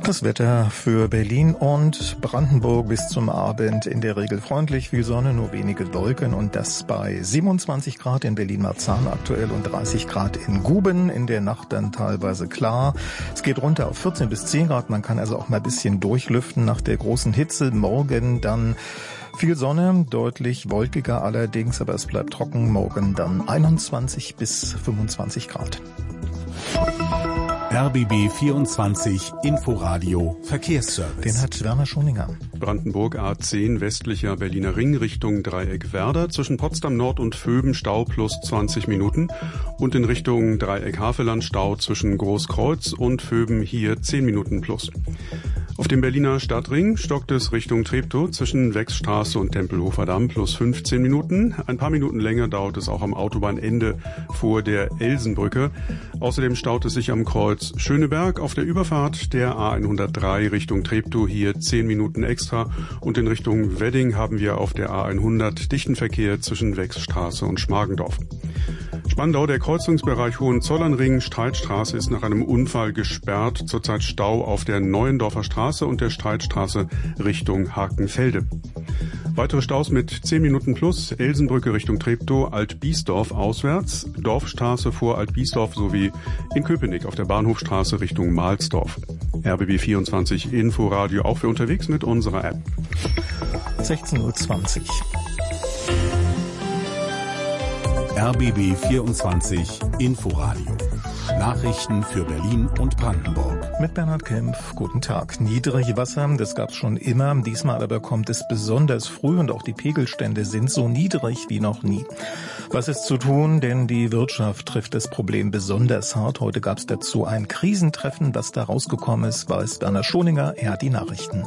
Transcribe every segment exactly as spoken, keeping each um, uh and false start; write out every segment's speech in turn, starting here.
Das Wetter für Berlin und Brandenburg bis zum Abend in der Regel freundlich, viel Sonne, nur wenige Wolken und das bei siebenundzwanzig Grad in Berlin-Marzahn aktuell und dreißig Grad in Guben, in der Nacht dann teilweise klar. Es geht runter auf vierzehn bis zehn Grad, man kann also auch mal ein bisschen durchlüften nach der großen Hitze. Morgen dann viel Sonne, deutlich wolkiger allerdings, aber es bleibt trocken. Morgen dann einundzwanzig bis fünfundzwanzig Grad. R B B vierundzwanzig Inforadio Verkehrsservice. Den hat Werner Schoninger. Brandenburg A zehn westlicher Berliner Ring Richtung Dreieck-Werder. Zwischen Potsdam Nord und Vöben Stau plus zwanzig Minuten. Und in Richtung Dreieck-Havelland Stau zwischen Großkreuz und Vöben hier zehn Minuten plus. Auf dem Berliner Stadtring stockt es Richtung Treptow zwischen Wechsstraße und Tempelhofer Damm plus fünfzehn Minuten. Ein paar Minuten länger dauert es auch am Autobahnende vor der Elsenbrücke. Außerdem staut es sich am Kreuz Schöneberg auf der Überfahrt der A hundertdrei Richtung Treptow hier zehn Minuten extra. Und in Richtung Wedding haben wir auf der A hundert dichten Verkehr zwischen Wechsstraße und Schmargendorf. Spandau, der Kreuzungsbereich Hohenzollernring, Streitstraße ist nach einem Unfall gesperrt. Zurzeit Stau auf der Neuendorfer Straße und der Streitstraße Richtung Hakenfelde. Weitere Staus mit zehn Minuten plus, Elsenbrücke Richtung Treptow, Alt-Biesdorf auswärts, Dorfstraße vor Alt-Biesdorf sowie in Köpenick auf der Bahnhofstraße Richtung Mahlsdorf. R B B vierundzwanzig Inforadio auch für unterwegs mit unserer App. sechzehn Uhr zwanzig. R B B vierundzwanzig Inforadio. Nachrichten für Berlin und Brandenburg. Mit Bernhard Kempf, guten Tag. Niedrigwasser, das gab es schon immer. Diesmal aber kommt es besonders früh und auch die Pegelstände sind so niedrig wie noch nie. Was ist zu tun? Denn die Wirtschaft trifft das Problem besonders hart. Heute gab es dazu ein Krisentreffen. Was da rausgekommen ist, weiß Werner Schoninger. Er hat die Nachrichten.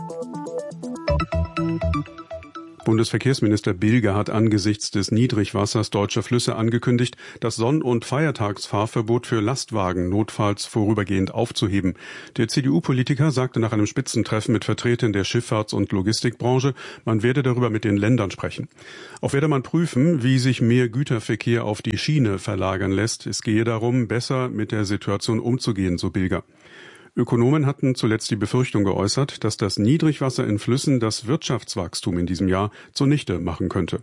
Bundesverkehrsminister Bilger hat angesichts des Niedrigwassers deutscher Flüsse angekündigt, das Sonn- und Feiertagsfahrverbot für Lastwagen notfalls vorübergehend aufzuheben. Der C D U-Politiker sagte nach einem Spitzentreffen mit Vertretern der Schifffahrts- und Logistikbranche, man werde darüber mit den Ländern sprechen. Auch werde man prüfen, wie sich mehr Güterverkehr auf die Schiene verlagern lässt. Es gehe darum, besser mit der Situation umzugehen, so Bilger. Ökonomen hatten zuletzt die Befürchtung geäußert, dass das Niedrigwasser in Flüssen das Wirtschaftswachstum in diesem Jahr zunichte machen könnte.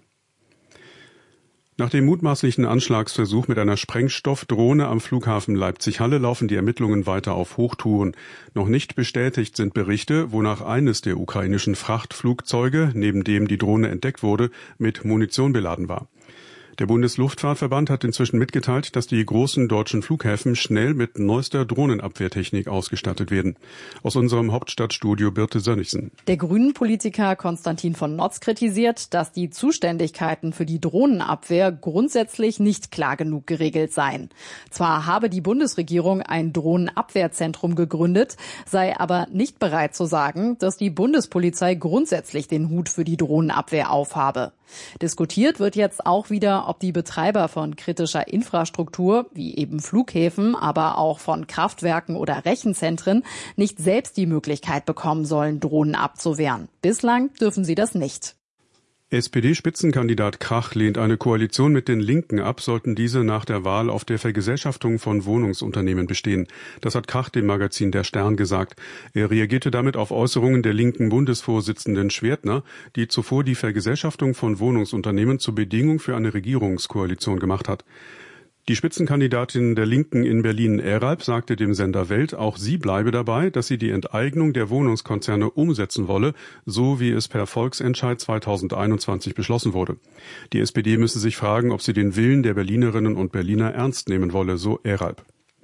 Nach dem mutmaßlichen Anschlagsversuch mit einer Sprengstoffdrohne am Flughafen Leipzig-Halle laufen die Ermittlungen weiter auf Hochtouren. Noch nicht bestätigt sind Berichte, wonach eines der ukrainischen Frachtflugzeuge, neben dem die Drohne entdeckt wurde, mit Munition beladen war. Der Bundesluftfahrtverband hat inzwischen mitgeteilt, dass die großen deutschen Flughäfen schnell mit neuester Drohnenabwehrtechnik ausgestattet werden. Aus unserem Hauptstadtstudio Birte Sönnigsen. Der Grünen-Politiker Konstantin von Notz kritisiert, dass die Zuständigkeiten für die Drohnenabwehr grundsätzlich nicht klar genug geregelt seien. Zwar habe die Bundesregierung ein Drohnenabwehrzentrum gegründet, sei aber nicht bereit zu sagen, dass die Bundespolizei grundsätzlich den Hut für die Drohnenabwehr aufhabe. Diskutiert wird jetzt auch wieder, ob die Betreiber von kritischer Infrastruktur, wie eben Flughäfen, aber auch von Kraftwerken oder Rechenzentren, nicht selbst die Möglichkeit bekommen sollen, Drohnen abzuwehren. Bislang dürfen sie das nicht. S P D-Spitzenkandidat Krach lehnt eine Koalition mit den Linken ab, sollten diese nach der Wahl auf der Vergesellschaftung von Wohnungsunternehmen bestehen. Das hat Krach dem Magazin Der Stern gesagt. Er reagierte damit auf Äußerungen der linken Bundesvorsitzenden Schwertner, die zuvor die Vergesellschaftung von Wohnungsunternehmen zur Bedingung für eine Regierungskoalition gemacht hat. Die Spitzenkandidatin der Linken in Berlin, Eralp, sagte dem Sender Welt, auch sie bleibe dabei, dass sie die Enteignung der Wohnungskonzerne umsetzen wolle, so wie es per Volksentscheid zweitausendeinundzwanzig beschlossen wurde. Die S P D müsse sich fragen, ob sie den Willen der Berlinerinnen und Berliner ernst nehmen wolle, so Eralp.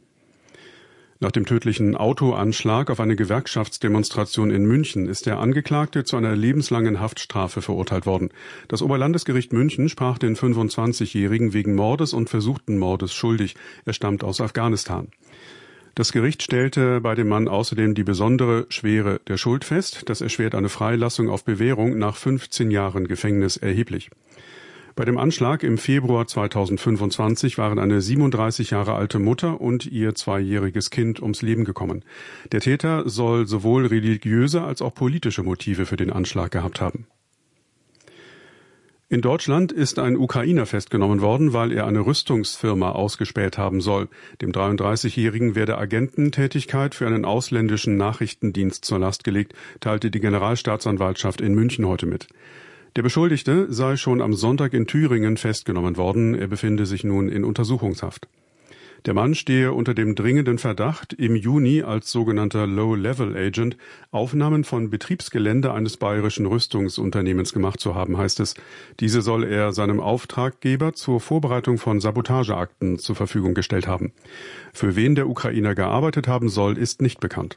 Nach dem tödlichen Autoanschlag auf eine Gewerkschaftsdemonstration in München ist der Angeklagte zu einer lebenslangen Haftstrafe verurteilt worden. Das Oberlandesgericht München sprach den fünfundzwanzigjährigen wegen Mordes und versuchten Mordes schuldig. Er stammt aus Afghanistan. Das Gericht stellte bei dem Mann außerdem die besondere Schwere der Schuld fest. Das erschwert eine Freilassung auf Bewährung nach fünfzehn Jahren Gefängnis erheblich. Bei dem Anschlag im Februar zweitausendfünfundzwanzig waren eine siebenunddreißig Jahre alte Mutter und ihr zweijähriges Kind ums Leben gekommen. Der Täter soll sowohl religiöse als auch politische Motive für den Anschlag gehabt haben. In Deutschland ist ein Ukrainer festgenommen worden, weil er eine Rüstungsfirma ausgespäht haben soll. Dem dreiunddreißigjährigen werde Agententätigkeit für einen ausländischen Nachrichtendienst zur Last gelegt, teilte die Generalstaatsanwaltschaft in München heute mit. Der Beschuldigte sei schon am Sonntag in Thüringen festgenommen worden. Er befinde sich nun in Untersuchungshaft. Der Mann stehe unter dem dringenden Verdacht, im Juni als sogenannter Low-Level-Agent Aufnahmen von Betriebsgelände eines bayerischen Rüstungsunternehmens gemacht zu haben, heißt es. Diese soll er seinem Auftraggeber zur Vorbereitung von Sabotageakten zur Verfügung gestellt haben. Für wen der Ukrainer gearbeitet haben soll, ist nicht bekannt.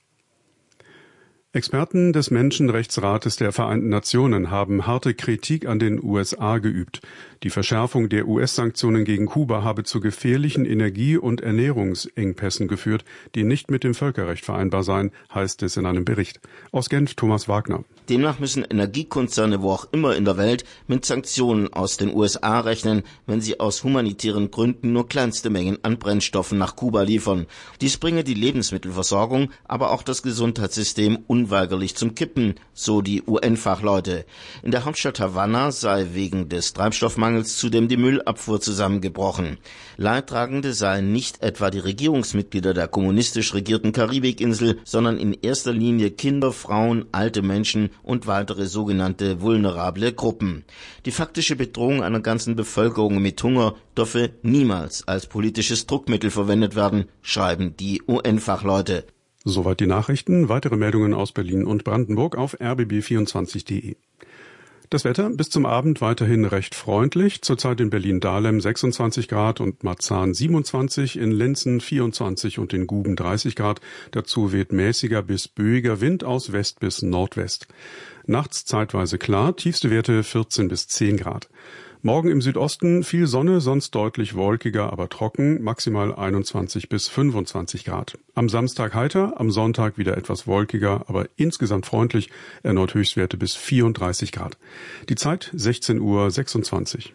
Experten des Menschenrechtsrates der Vereinten Nationen haben harte Kritik an den U S A geübt. Die Verschärfung der U S-Sanktionen gegen Kuba habe zu gefährlichen Energie- und Ernährungsengpässen geführt, die nicht mit dem Völkerrecht vereinbar seien, heißt es in einem Bericht. Aus Genf Thomas Wagner. Demnach müssen Energiekonzerne wo auch immer in der Welt mit Sanktionen aus den U S A rechnen, wenn sie aus humanitären Gründen nur kleinste Mengen an Brennstoffen nach Kuba liefern. Dies bringe die Lebensmittelversorgung, aber auch das Gesundheitssystem unweigerlich zum Kippen, so die U N-Fachleute. In der Hauptstadt Havanna sei wegen des Treibstoffmangels zudem die Müllabfuhr zusammengebrochen. Leidtragende seien nicht etwa die Regierungsmitglieder der kommunistisch regierten Karibikinsel, sondern in erster Linie Kinder, Frauen, alte Menschen und weitere sogenannte vulnerable Gruppen. Die faktische Bedrohung einer ganzen Bevölkerung mit Hunger dürfe niemals als politisches Druckmittel verwendet werden, schreiben die U N-Fachleute. Soweit die Nachrichten. Weitere Meldungen aus Berlin und Brandenburg auf r b b vierundzwanzig punkt d e. Das Wetter bis zum Abend weiterhin recht freundlich. Zurzeit in Berlin-Dahlem sechsundzwanzig Grad und Marzahn siebenundzwanzig, in Lenzen vierundzwanzig und in Guben dreißig Grad. Dazu weht mäßiger bis böiger Wind aus West bis Nordwest. Nachts zeitweise klar, tiefste Werte vierzehn bis zehn Grad. Morgen im Südosten viel Sonne, sonst deutlich wolkiger, aber trocken, maximal einundzwanzig bis fünfundzwanzig Grad. Am Samstag heiter, am Sonntag wieder etwas wolkiger, aber insgesamt freundlich, erneut Höchstwerte bis vierunddreißig Grad. Die Zeit sechzehn Uhr sechsundzwanzig.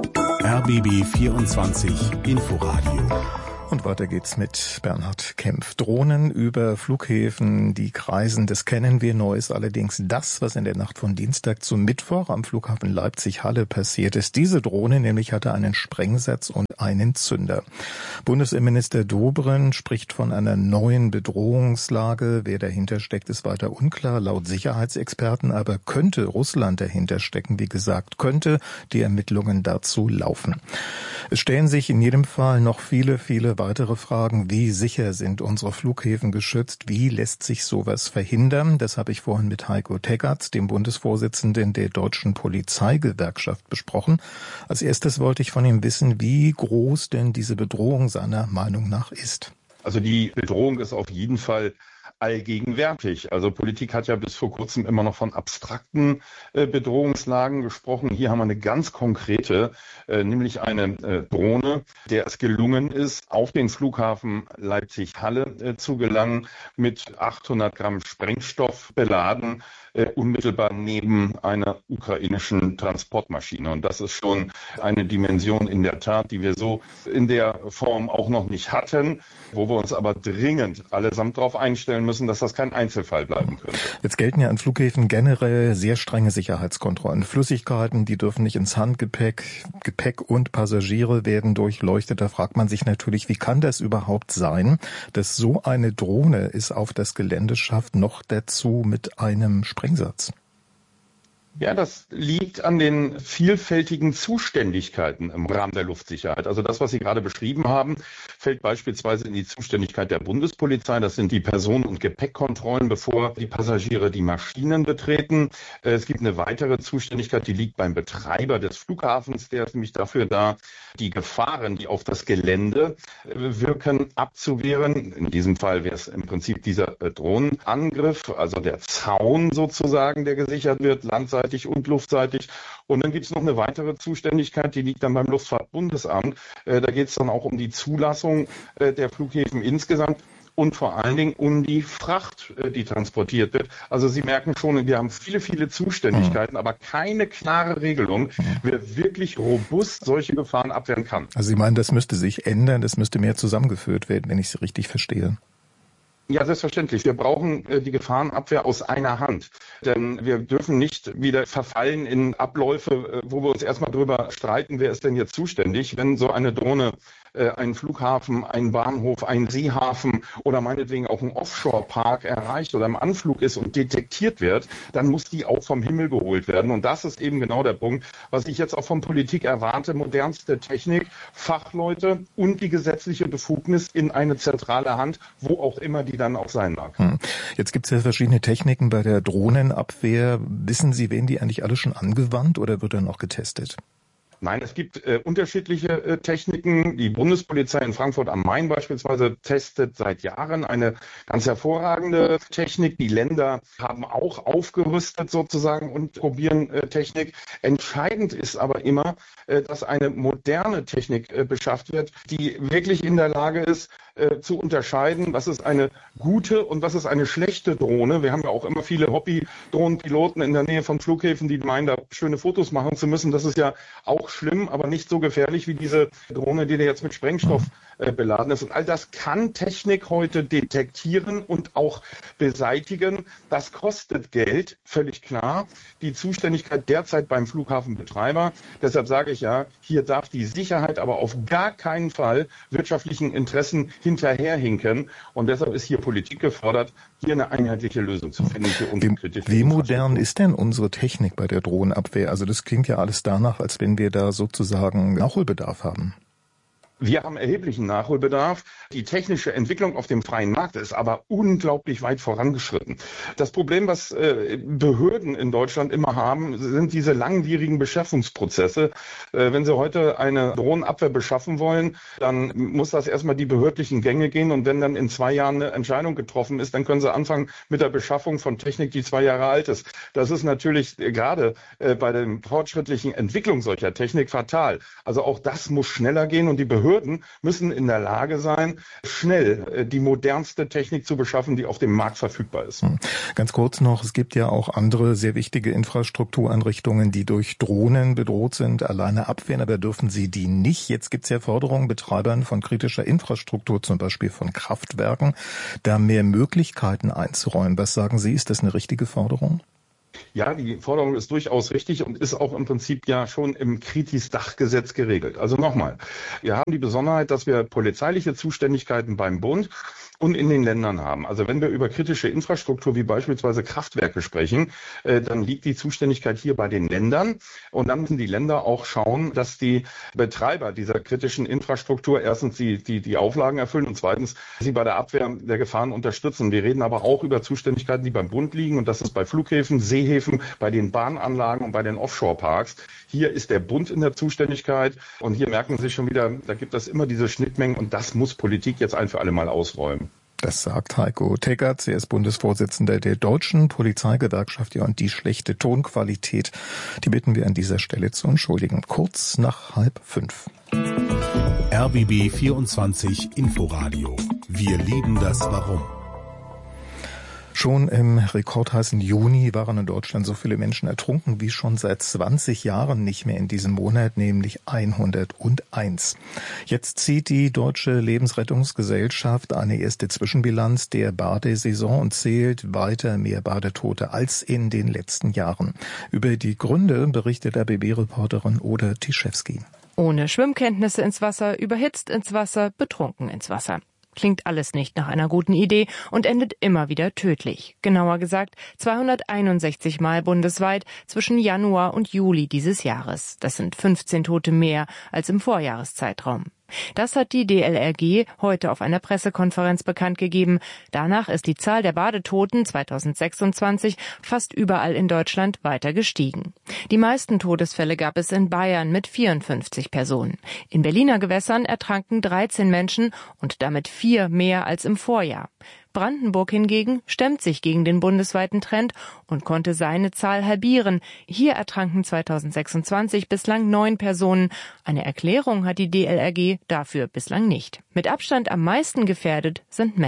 R B B vierundzwanzig Inforadio. Und weiter geht's mit Bernhard Kempf. Drohnen über Flughäfen, die kreisen, das kennen wir. Neu ist allerdings das, was in der Nacht von Dienstag zum Mittwoch am Flughafen Leipzig-Halle passiert ist. Diese Drohne nämlich hatte einen Sprengsatz und einen Zünder. Bundesinnenminister Dobrindt spricht von einer neuen Bedrohungslage. Wer dahinter steckt, ist weiter unklar. Laut Sicherheitsexperten aber könnte Russland dahinter stecken. Wie gesagt, könnte. Die Ermittlungen dazu laufen. Es stellen sich in jedem Fall noch viele, viele weitere Fragen. Wie sicher sind unsere Flughäfen geschützt? Wie lässt sich sowas verhindern? Das habe ich vorhin mit Heiko Teggerts, dem Bundesvorsitzenden der Deutschen Polizeigewerkschaft, besprochen. Als erstes wollte ich von ihm wissen, wie groß denn diese Bedrohung seiner Meinung nach ist. Also die Bedrohung ist auf jeden Fall allgegenwärtig. Also Politik hat ja bis vor kurzem immer noch von abstrakten äh, Bedrohungslagen gesprochen. Hier haben wir eine ganz konkrete, äh, nämlich eine äh, Drohne, der es gelungen ist, auf den Flughafen Leipzig-Halle äh, zu gelangen, mit achthundert Gramm Sprengstoff beladen, äh, unmittelbar neben einer ukrainischen Transportmaschine. Und das ist schon eine Dimension in der Tat, die wir so in der Form auch noch nicht hatten, wo wir uns aber dringend allesamt darauf einstellen müssen, dass das kein Einzelfall bleiben könnte. Jetzt gelten ja an Flughäfen generell sehr strenge Sicherheitskontrollen. Flüssigkeiten, die dürfen nicht ins Handgepäck. Gepäck und Passagiere werden durchleuchtet. Da fragt man sich natürlich, wie kann das überhaupt sein, dass so eine Drohne es auf das Gelände schafft, noch dazu mit einem Sprengsatz? Ja, das liegt an den vielfältigen Zuständigkeiten im Rahmen der Luftsicherheit. Also das, was Sie gerade beschrieben haben, fällt beispielsweise in die Zuständigkeit der Bundespolizei. Das sind die Personen- und Gepäckkontrollen, bevor die Passagiere die Maschinen betreten. Es gibt eine weitere Zuständigkeit, die liegt beim Betreiber des Flughafens. Der ist nämlich dafür da, die Gefahren, die auf das Gelände wirken, abzuwehren. In diesem Fall wäre es im Prinzip dieser Drohnenangriff, also der Zaun sozusagen, der gesichert wird, landseitig und luftseitig. Und dann gibt es noch eine weitere Zuständigkeit, die liegt dann beim Luftfahrtbundesamt. Äh, da geht es dann auch um die Zulassung äh, der Flughäfen insgesamt und vor allen Dingen um die Fracht, äh, die transportiert wird. Also Sie merken schon, wir haben viele, viele Zuständigkeiten, mhm. aber keine klare Regelung, mhm. wer wirklich robust solche Gefahren abwehren kann. Also Sie meinen, das müsste sich ändern, das müsste mehr zusammengeführt werden, wenn ich Sie richtig verstehe. Ja, selbstverständlich. Wir brauchen äh, die Gefahrenabwehr aus einer Hand. Denn wir dürfen nicht wieder verfallen in Abläufe, äh, wo wir uns erstmal drüber streiten, wer ist denn jetzt zuständig, wenn so eine Drohne äh, einen Flughafen, einen Bahnhof, einen Seehafen oder meinetwegen auch einen Offshore-Park erreicht oder im Anflug ist und detektiert wird, dann muss die auch vom Himmel geholt werden. Und das ist eben genau der Punkt, was ich jetzt auch von Politik erwarte. Modernste Technik, Fachleute und die gesetzliche Befugnis in eine zentrale Hand, wo auch immer die dann auch sein mag. Hm. Jetzt gibt es ja verschiedene Techniken bei der Drohnenabwehr. Wissen Sie, werden die eigentlich alle schon angewandt oder wird dann noch getestet? Nein, es gibt äh, unterschiedliche äh, Techniken. Die Bundespolizei in Frankfurt am Main beispielsweise testet seit Jahren eine ganz hervorragende Technik. Die Länder haben auch aufgerüstet sozusagen und probieren äh, Technik. Entscheidend ist aber immer, äh, dass eine moderne Technik äh, beschafft wird, die wirklich in der Lage ist, äh, zu unterscheiden, was ist eine gute und was ist eine schlechte Drohne. Wir haben ja auch immer viele Hobby-Drohnenpiloten in der Nähe von Flughäfen, die meinen, da schöne Fotos machen zu müssen. Das ist ja auch schlimm, aber nicht so gefährlich wie diese Drohne, die da jetzt mit Sprengstoff äh, beladen ist. Und all das kann Technik heute detektieren und auch beseitigen. Das kostet Geld, völlig klar. Die Zuständigkeit derzeit beim Flughafenbetreiber. Deshalb sage ich ja, hier darf die Sicherheit aber auf gar keinen Fall wirtschaftlichen Interessen hinterherhinken. Und deshalb ist hier Politik gefordert, hier eine einheitliche Lösung zu finden für unsere kritische Wie modern ist denn unsere Technik bei der Drohnenabwehr? Also das klingt ja alles danach, als wenn wir da sozusagen Nachholbedarf haben. Wir haben erheblichen Nachholbedarf. Die technische Entwicklung auf dem freien Markt ist aber unglaublich weit vorangeschritten. Das Problem, was äh, Behörden in Deutschland immer haben, sind diese langwierigen Beschaffungsprozesse. Äh, wenn sie heute eine Drohnenabwehr beschaffen wollen, dann muss das erstmal die behördlichen Gänge gehen. Und wenn dann in zwei Jahren eine Entscheidung getroffen ist, dann können sie anfangen mit der Beschaffung von Technik, die zwei Jahre alt ist. Das ist natürlich äh, gerade äh, bei der fortschrittlichen Entwicklung solcher Technik fatal. Also auch das muss schneller gehen und die Behörden Behörden müssen in der Lage sein, schnell die modernste Technik zu beschaffen, die auf dem Markt verfügbar ist. Ganz kurz noch, es gibt ja auch andere sehr wichtige Infrastruktureinrichtungen, die durch Drohnen bedroht sind. Alleine abwehren, aber dürfen sie die nicht. Jetzt gibt es ja Forderungen Betreibern von kritischer Infrastruktur, zum Beispiel von Kraftwerken, da mehr Möglichkeiten einzuräumen. Was sagen Sie, ist das eine richtige Forderung? Ja, die Forderung ist durchaus richtig und ist auch im Prinzip ja schon im Kritis-Dachgesetz geregelt. Also nochmal, wir haben die Besonderheit, dass wir polizeiliche Zuständigkeiten beim Bund und in den Ländern haben. Also wenn wir über kritische Infrastruktur wie beispielsweise Kraftwerke sprechen, äh, dann liegt die Zuständigkeit hier bei den Ländern. Und dann müssen die Länder auch schauen, dass die Betreiber dieser kritischen Infrastruktur erstens die, die, die Auflagen erfüllen und zweitens sie bei der Abwehr der Gefahren unterstützen. Wir reden aber auch über Zuständigkeiten, die beim Bund liegen. Und das ist bei Flughäfen, Seehäfen, bei den Bahnanlagen und bei den Offshore-Parks. Hier ist der Bund in der Zuständigkeit. Und hier merken Sie schon wieder, da gibt es immer diese Schnittmengen. Und das muss Politik jetzt ein für alle Mal ausräumen. Das sagt Heiko Teggerts, er ist Bundesvorsitzender der Deutschen Polizeigewerkschaft. Ja, und die schlechte Tonqualität, die bitten wir an dieser Stelle zu entschuldigen. Kurz nach halb fünf. R B B vierundzwanzig Inforadio. Wir lieben das Warum. Schon im rekordheißen Juni waren in Deutschland so viele Menschen ertrunken wie schon seit zwanzig Jahren nicht mehr in diesem Monat, nämlich hunderteins. Jetzt zieht die Deutsche Lebensrettungsgesellschaft eine erste Zwischenbilanz der Badesaison und zählt weiter mehr Badetote als in den letzten Jahren. Über die Gründe berichtet R B B-Reporterin Oda Tischewski. Ohne Schwimmkenntnisse ins Wasser, überhitzt ins Wasser, betrunken ins Wasser. Klingt alles nicht nach einer guten Idee und endet immer wieder tödlich. Genauer gesagt zweihunderteinundsechzig Mal bundesweit zwischen Januar und Juli dieses Jahres. Das sind fünfzehn Tote mehr als im Vorjahreszeitraum. Das hat die D L R G heute auf einer Pressekonferenz bekannt gegeben. Danach ist die Zahl der Badetoten zweitausendsechsundzwanzig fast überall in Deutschland weiter gestiegen. Die meisten Todesfälle gab es in Bayern mit vierundfünfzig Personen. In Berliner Gewässern ertranken dreizehn Menschen und damit vier mehr als im Vorjahr. Brandenburg hingegen stemmt sich gegen den bundesweiten Trend und konnte seine Zahl halbieren. Hier ertranken zweitausendsechsundzwanzig bislang neun Personen. Eine Erklärung hat die D L R G dafür bislang nicht. Mit Abstand am meisten gefährdet sind Männer.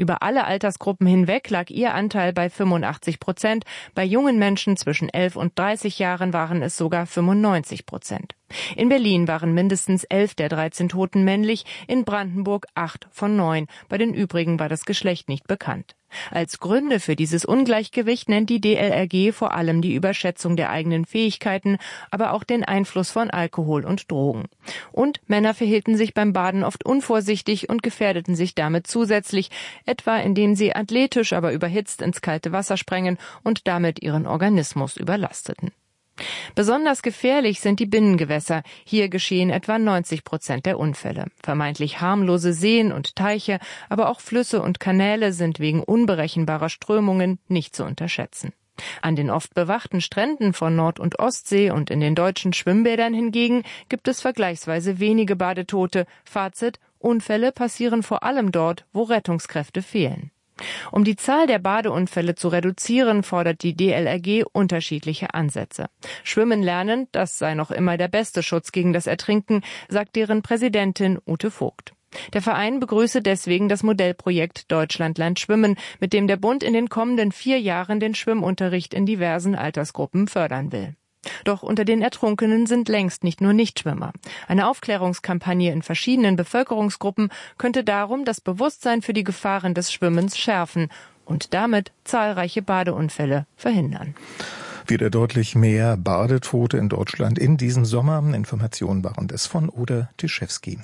Über alle Altersgruppen hinweg lag ihr Anteil bei fünfundachtzig Prozent. Bei jungen Menschen zwischen elf und dreißig Jahren waren es sogar fünfundneunzig Prozent. In Berlin waren mindestens elf der dreizehn Toten männlich, in Brandenburg acht von neun. Bei den übrigen war das Geschlecht nicht bekannt. Als Gründe für dieses Ungleichgewicht nennt die D L R G vor allem die Überschätzung der eigenen Fähigkeiten, aber auch den Einfluss von Alkohol und Drogen. Und Männer verhielten sich beim Baden oft unvorsichtig und gefährdeten sich damit zusätzlich, etwa indem sie athletisch, aber überhitzt ins kalte Wasser sprengen und damit ihren Organismus überlasteten. Besonders gefährlich sind die Binnengewässer. Hier geschehen etwa neunzig Prozent der Unfälle. Vermeintlich harmlose Seen und Teiche, aber auch Flüsse und Kanäle sind wegen unberechenbarer Strömungen nicht zu unterschätzen. An den oft bewachten Stränden von Nord- und Ostsee und in den deutschen Schwimmbädern hingegen gibt es vergleichsweise wenige Badetote. Fazit: Unfälle passieren vor allem dort, wo Rettungskräfte fehlen. Um die Zahl der Badeunfälle zu reduzieren, fordert die D L R G unterschiedliche Ansätze. Schwimmen lernen, das sei noch immer der beste Schutz gegen das Ertrinken, sagt deren Präsidentin Ute Vogt. Der Verein begrüße deswegen das Modellprojekt Deutschland lernt schwimmen, mit dem der Bund in den kommenden vier Jahren den Schwimmunterricht in diversen Altersgruppen fördern will. Doch unter den Ertrunkenen sind längst nicht nur Nichtschwimmer. Eine Aufklärungskampagne in verschiedenen Bevölkerungsgruppen könnte darum das Bewusstsein für die Gefahren des Schwimmens schärfen und damit zahlreiche Badeunfälle verhindern. Wieder deutlich mehr Badetote in Deutschland in diesem Sommer. Informationen waren das von Oda Tischewski.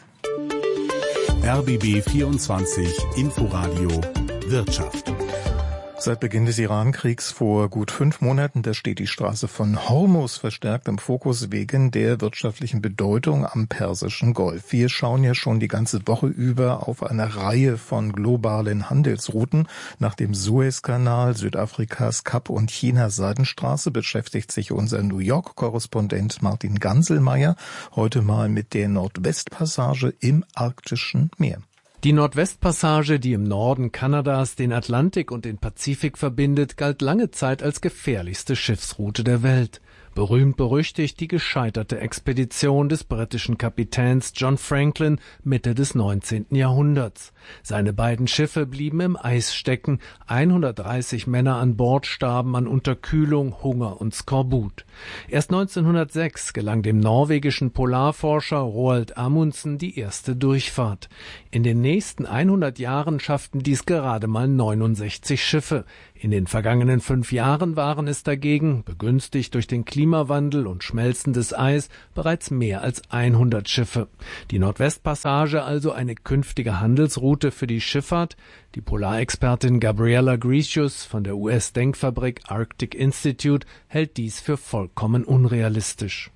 R B B vierundzwanzig Inforadio Wirtschaft. Seit Beginn des Iran-Kriegs vor gut fünf Monaten, da steht die Straße von Hormuz verstärkt im Fokus wegen der wirtschaftlichen Bedeutung am Persischen Golf. Wir schauen ja schon die ganze Woche über auf eine Reihe von globalen Handelsrouten. Nach dem Suezkanal, Südafrikas Kap- und China-Seidenstraße beschäftigt sich unser New York-Korrespondent Martin Ganselmeier heute mal mit der Nordwestpassage im Arktischen Meer. Die Nordwestpassage, die im Norden Kanadas den Atlantik und den Pazifik verbindet, galt lange Zeit als gefährlichste Schiffsroute der Welt. Berühmt berüchtigt die gescheiterte Expedition des britischen Kapitäns John Franklin Mitte des neunzehnten Jahrhunderts. Seine beiden Schiffe blieben im Eis stecken, hundertdreißig Männer an Bord starben an Unterkühlung, Hunger und Skorbut. Erst neunzehnhundertsechs gelang dem norwegischen Polarforscher Roald Amundsen die erste Durchfahrt. In den nächsten hundert Jahren schafften dies gerade mal neunundsechzig Schiffe. In den vergangenen fünf Jahren waren es dagegen, begünstigt durch den Klimawandel und schmelzendes Eis, bereits mehr als hundert Schiffe. Die Nordwestpassage also eine künftige Handelsroute für die Schifffahrt. Die Polarexpertin Gabriela Grecius von der U S-Denkfabrik Arctic Institute hält dies für vollkommen unrealistisch.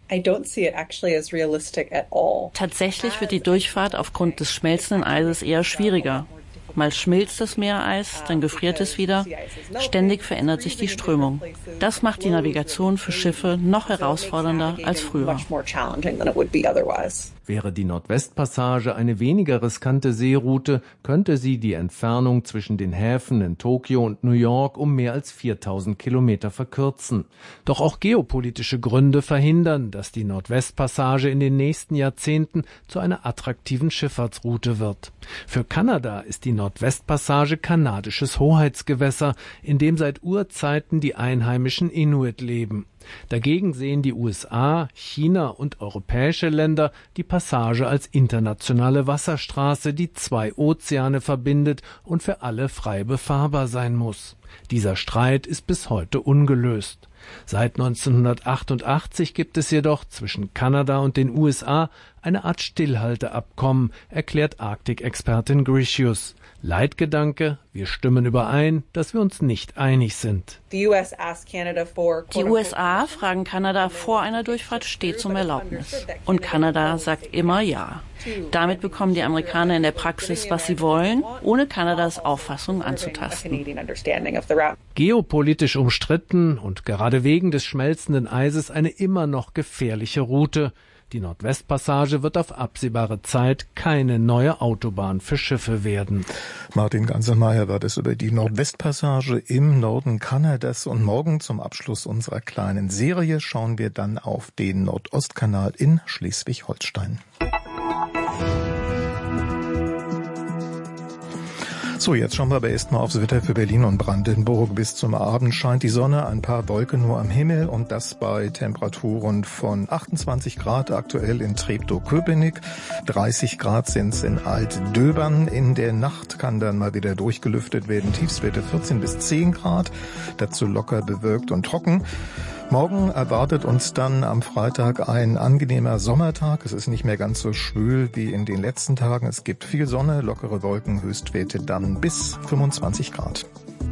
Tatsächlich wird die Durchfahrt aufgrund des schmelzenden Eises eher schwieriger. Mal schmilzt das Meereis, dann gefriert es wieder. Ständig verändert sich die Strömung. Das macht die Navigation für Schiffe noch herausfordernder als früher. Wäre die Nordwestpassage eine weniger riskante Seeroute, könnte sie die Entfernung zwischen den Häfen in Tokio und New York um mehr als viertausend Kilometer verkürzen. Doch auch geopolitische Gründe verhindern, dass die Nordwestpassage in den nächsten Jahrzehnten zu einer attraktiven Schifffahrtsroute wird. Für Kanada ist die Nordwestpassage kanadisches Hoheitsgewässer, in dem seit Urzeiten die einheimischen Inuit leben. Dagegen sehen die U S A, China und europäische Länder die Passage als internationale Wasserstraße, die zwei Ozeane verbindet und für alle frei befahrbar sein muss. Dieser Streit ist bis heute ungelöst. Seit neunzehnhundertachtundachtzig gibt es jedoch zwischen Kanada und den U S A eine Art Stillhalteabkommen, erklärt Arktik-Expertin Grecius. Leitgedanke: Wir stimmen überein, dass wir uns nicht einig sind. Die U S A fragen Kanada vor einer Durchfahrt stets um Erlaubnis. Und Kanada sagt immer ja. Damit bekommen die Amerikaner in der Praxis, was sie wollen, ohne Kanadas Auffassung anzutasten. Geopolitisch umstritten und gerade wegen des schmelzenden Eises eine immer noch gefährliche Route. Die Nordwestpassage wird auf absehbare Zeit keine neue Autobahn für Schiffe werden. Martin Ganselmeier war das über die Nordwestpassage im Norden Kanadas. Und morgen zum Abschluss unserer kleinen Serie schauen wir dann auf den Nordostkanal in Schleswig-Holstein. So, jetzt schauen wir aber erstmal aufs Wetter für Berlin und Brandenburg. Bis zum Abend scheint die Sonne, ein paar Wolken nur am Himmel und das bei Temperaturen von achtundzwanzig Grad aktuell in Treptow-Köpenick. dreißig Grad sind's in Altdöbern. In der Nacht kann dann mal wieder durchgelüftet werden. Tiefstwerte vierzehn bis zehn Grad, dazu locker bewölkt und trocken. Morgen erwartet uns dann am Freitag ein angenehmer Sommertag. Es ist nicht mehr ganz so schwül wie in den letzten Tagen. Es gibt viel Sonne, lockere Wolken, Höchstwerte dann bis fünfundzwanzig Grad.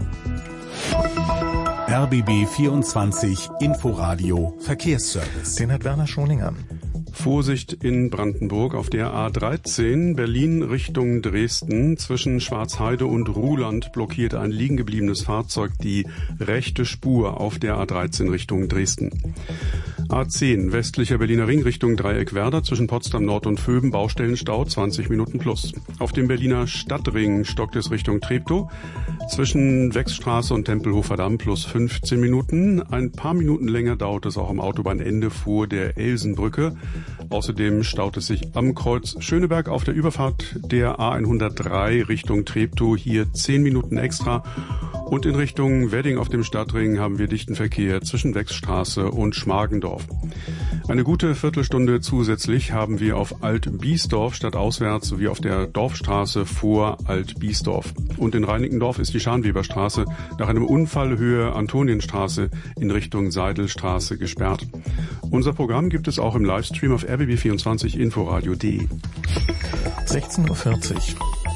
R B B vierundzwanzig Inforadio Verkehrsservice. Den hat Werner Schoninger. Vorsicht in Brandenburg auf der A dreizehn, Berlin Richtung Dresden. Zwischen Schwarzheide und Ruhland blockiert ein liegen gebliebenes Fahrzeug die rechte Spur auf der A dreizehn Richtung Dresden. A zehn, westlicher Berliner Ring Richtung Dreieckwerder, zwischen Potsdam Nord und Vöben, Baustellenstau zwanzig Minuten plus. Auf dem Berliner Stadtring stockt es Richtung Treptow, zwischen Wechsstraße und Tempelhofer Damm plus fünfzehn Minuten. Ein paar Minuten länger dauert es auch am Autobahnende vor der Elsenbrücke. Außerdem staut es sich am Kreuz Schöneberg auf der Überfahrt der A hundertdrei Richtung Treptow, hier zehn Minuten extra. Und in Richtung Wedding auf dem Stadtring haben wir dichten Verkehr zwischen Wechsstraße und Schmargendorf. Eine gute Viertelstunde zusätzlich haben wir auf Alt-Biesdorf stadtauswärts sowie auf der Dorfstraße vor Alt-Biesdorf. Und in Reinickendorf ist die Scharnweberstraße nach einem Unfall Höhe Antonienstraße in Richtung Seidelstraße gesperrt. Unser Programm gibt es auch im Livestream auf r b b vierundzwanzig inforadio punkt de. sechzehn Uhr vierzig.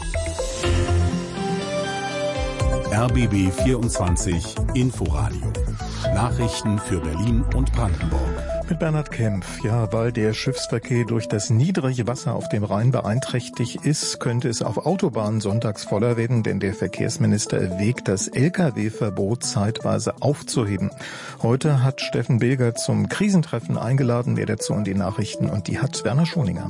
R B B vierundzwanzig Inforadio. Nachrichten für Berlin und Brandenburg. Mit Bernhard Kempf. Ja, weil der Schiffsverkehr durch das niedrige Wasser auf dem Rhein beeinträchtigt ist, könnte es auf Autobahnen sonntags voller werden, denn der Verkehrsminister erwägt, das L K W-Verbot zeitweise aufzuheben. Heute hat Steffen Bilger zum Krisentreffen eingeladen. Mehr dazu in den Nachrichten und die hat Werner Schoninger.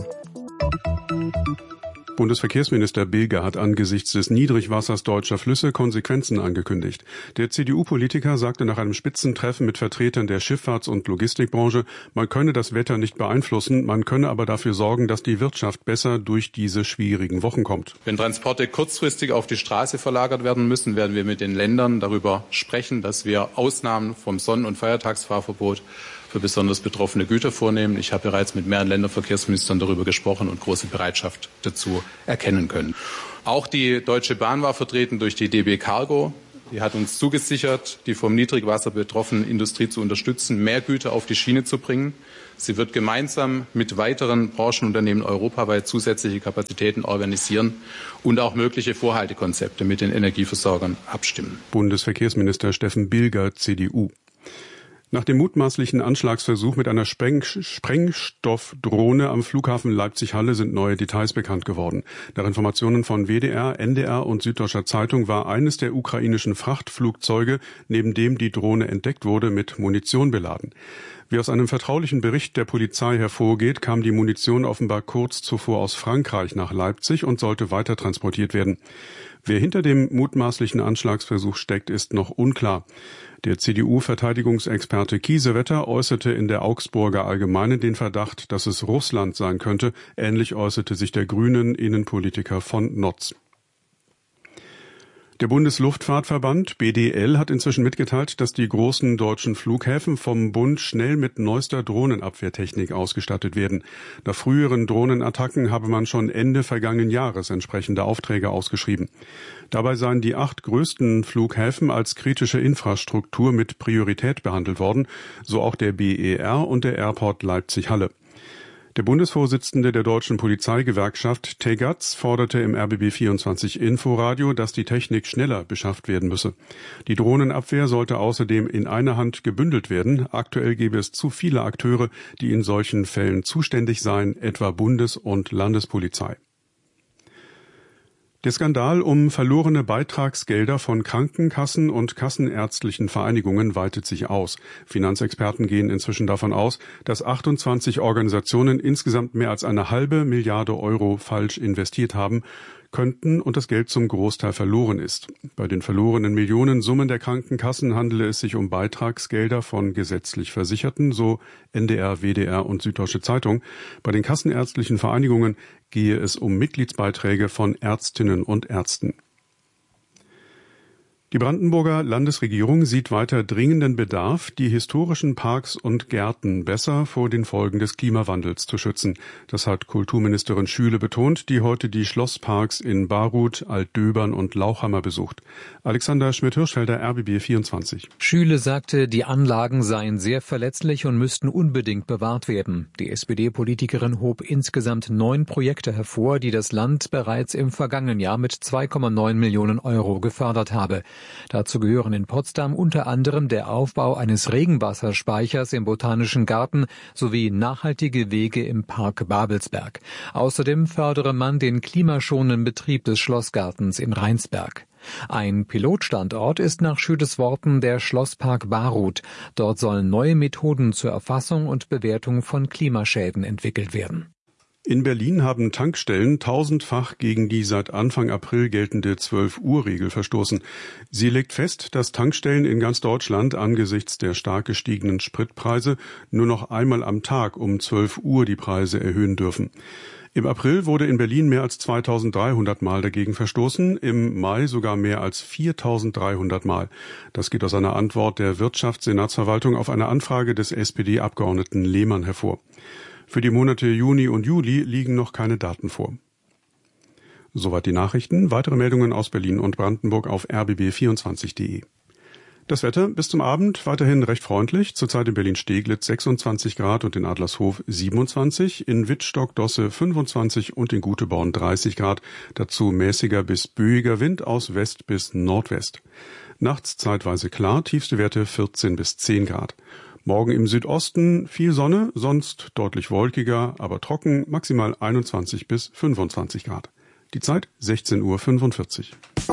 Bundesverkehrsminister Bilger hat angesichts des Niedrigwassers deutscher Flüsse Konsequenzen angekündigt. Der C D U-Politiker sagte nach einem Spitzentreffen mit Vertretern der Schifffahrts- und Logistikbranche, man könne das Wetter nicht beeinflussen, man könne aber dafür sorgen, dass die Wirtschaft besser durch diese schwierigen Wochen kommt. Wenn Transporte kurzfristig auf die Straße verlagert werden müssen, werden wir mit den Ländern darüber sprechen, dass wir Ausnahmen vom Sonn- und Feiertagsfahrverbot für besonders betroffene Güter vornehmen. Ich habe bereits mit mehreren Länderverkehrsministern darüber gesprochen und große Bereitschaft dazu erkennen können. Auch die Deutsche Bahn war vertreten durch die D B Cargo. Die hat uns zugesichert, die vom Niedrigwasser betroffene Industrie zu unterstützen, mehr Güter auf die Schiene zu bringen. Sie wird gemeinsam mit weiteren Branchenunternehmen europaweit zusätzliche Kapazitäten organisieren und auch mögliche Vorhaltekonzepte mit den Energieversorgern abstimmen. Bundesverkehrsminister Steffen Bilger, C D U. Nach dem mutmaßlichen Anschlagsversuch mit einer Spreng- Sprengstoffdrohne am Flughafen Leipzig-Halle sind neue Details bekannt geworden. Nach Informationen von W D R, N D R und Süddeutscher Zeitung war eines der ukrainischen Frachtflugzeuge, neben dem die Drohne entdeckt wurde, mit Munition beladen. Wie aus einem vertraulichen Bericht der Polizei hervorgeht, kam die Munition offenbar kurz zuvor aus Frankreich nach Leipzig und sollte weiter transportiert werden. Wer hinter dem mutmaßlichen Anschlagsversuch steckt, ist noch unklar. Der C D U-Verteidigungsexperte Kiesewetter äußerte in der Augsburger Allgemeinen den Verdacht, dass es Russland sein könnte. Ähnlich äußerte sich der Grünen-Innenpolitiker von Notz. Der Bundesluftfahrtverband B D L hat inzwischen mitgeteilt, dass die großen deutschen Flughäfen vom Bund schnell mit neuester Drohnenabwehrtechnik ausgestattet werden. Nach früheren Drohnenattacken habe man schon Ende vergangenen Jahres entsprechende Aufträge ausgeschrieben. Dabei seien die acht größten Flughäfen als kritische Infrastruktur mit Priorität behandelt worden, so auch der B E R und der Airport Leipzig-Halle. Der Bundesvorsitzende der deutschen Polizeigewerkschaft Tegatz forderte im R B B vierundzwanzig Inforadio, dass die Technik schneller beschafft werden müsse. Die Drohnenabwehr sollte außerdem in einer Hand gebündelt werden. Aktuell gäbe es zu viele Akteure, die in solchen Fällen zuständig seien, etwa Bundes- und Landespolizei. Der Skandal um verlorene Beitragsgelder von Krankenkassen und kassenärztlichen Vereinigungen weitet sich aus. Finanzexperten gehen inzwischen davon aus, dass achtundzwanzig Organisationen insgesamt mehr als eine halbe Milliarde Euro falsch investiert haben könnten und das Geld zum Großteil verloren ist. Bei den verlorenen Millionensummen der Krankenkassen handele es sich um Beitragsgelder von gesetzlich Versicherten, so N D R, W D R und Süddeutsche Zeitung. Bei den kassenärztlichen Vereinigungen gehe es um Mitgliedsbeiträge von Ärztinnen und Ärzten. Die Brandenburger Landesregierung sieht weiter dringenden Bedarf, die historischen Parks und Gärten besser vor den Folgen des Klimawandels zu schützen. Das hat Kulturministerin Schüle betont, die heute die Schlossparks in Baruth, Altdöbern und Lauchhammer besucht. Alexander Schmidt-Hirschfelder, R B B vierundzwanzig. Schüle sagte, die Anlagen seien sehr verletzlich und müssten unbedingt bewahrt werden. Die S P D-Politikerin hob insgesamt neun Projekte hervor, die das Land bereits im vergangenen Jahr mit zwei Komma neun Millionen Euro gefördert habe. Dazu gehören in Potsdam unter anderem der Aufbau eines Regenwasserspeichers im Botanischen Garten sowie nachhaltige Wege im Park Babelsberg. Außerdem fördere man den klimaschonenden Betrieb des Schlossgartens in Rheinsberg. Ein Pilotstandort ist nach Schüles Worten der Schlosspark Baruth. Dort sollen neue Methoden zur Erfassung und Bewertung von Klimaschäden entwickelt werden. In Berlin haben Tankstellen tausendfach gegen die seit Anfang April geltende zwölf-Uhr-Regel verstoßen. Sie legt fest, dass Tankstellen in ganz Deutschland angesichts der stark gestiegenen Spritpreise nur noch einmal am Tag um zwölf Uhr die Preise erhöhen dürfen. Im April wurde in Berlin mehr als zweitausenddreihundert Mal dagegen verstoßen, im Mai sogar mehr als viertausenddreihundert Mal. Das geht aus einer Antwort der Wirtschaftssenatsverwaltung auf eine Anfrage des S P D-Abgeordneten Lehmann hervor. Für die Monate Juni und Juli liegen noch keine Daten vor. Soweit die Nachrichten. Weitere Meldungen aus Berlin und Brandenburg auf r b b vierundzwanzig punkt d e. Das Wetter bis zum Abend weiterhin recht freundlich. Zurzeit in Berlin-Steglitz sechsundzwanzig Grad und in Adlershof siebenundzwanzig, in Wittstock-Dosse fünfundzwanzig und in Guteborn dreißig Grad. Dazu mäßiger bis böiger Wind aus West bis Nordwest. Nachts zeitweise klar, tiefste Werte vierzehn bis zehn Grad. Morgen im Südosten viel Sonne, sonst deutlich wolkiger, aber trocken, maximal einundzwanzig bis fünfundzwanzig Grad. Die Zeit sechzehn Uhr fünfundvierzig.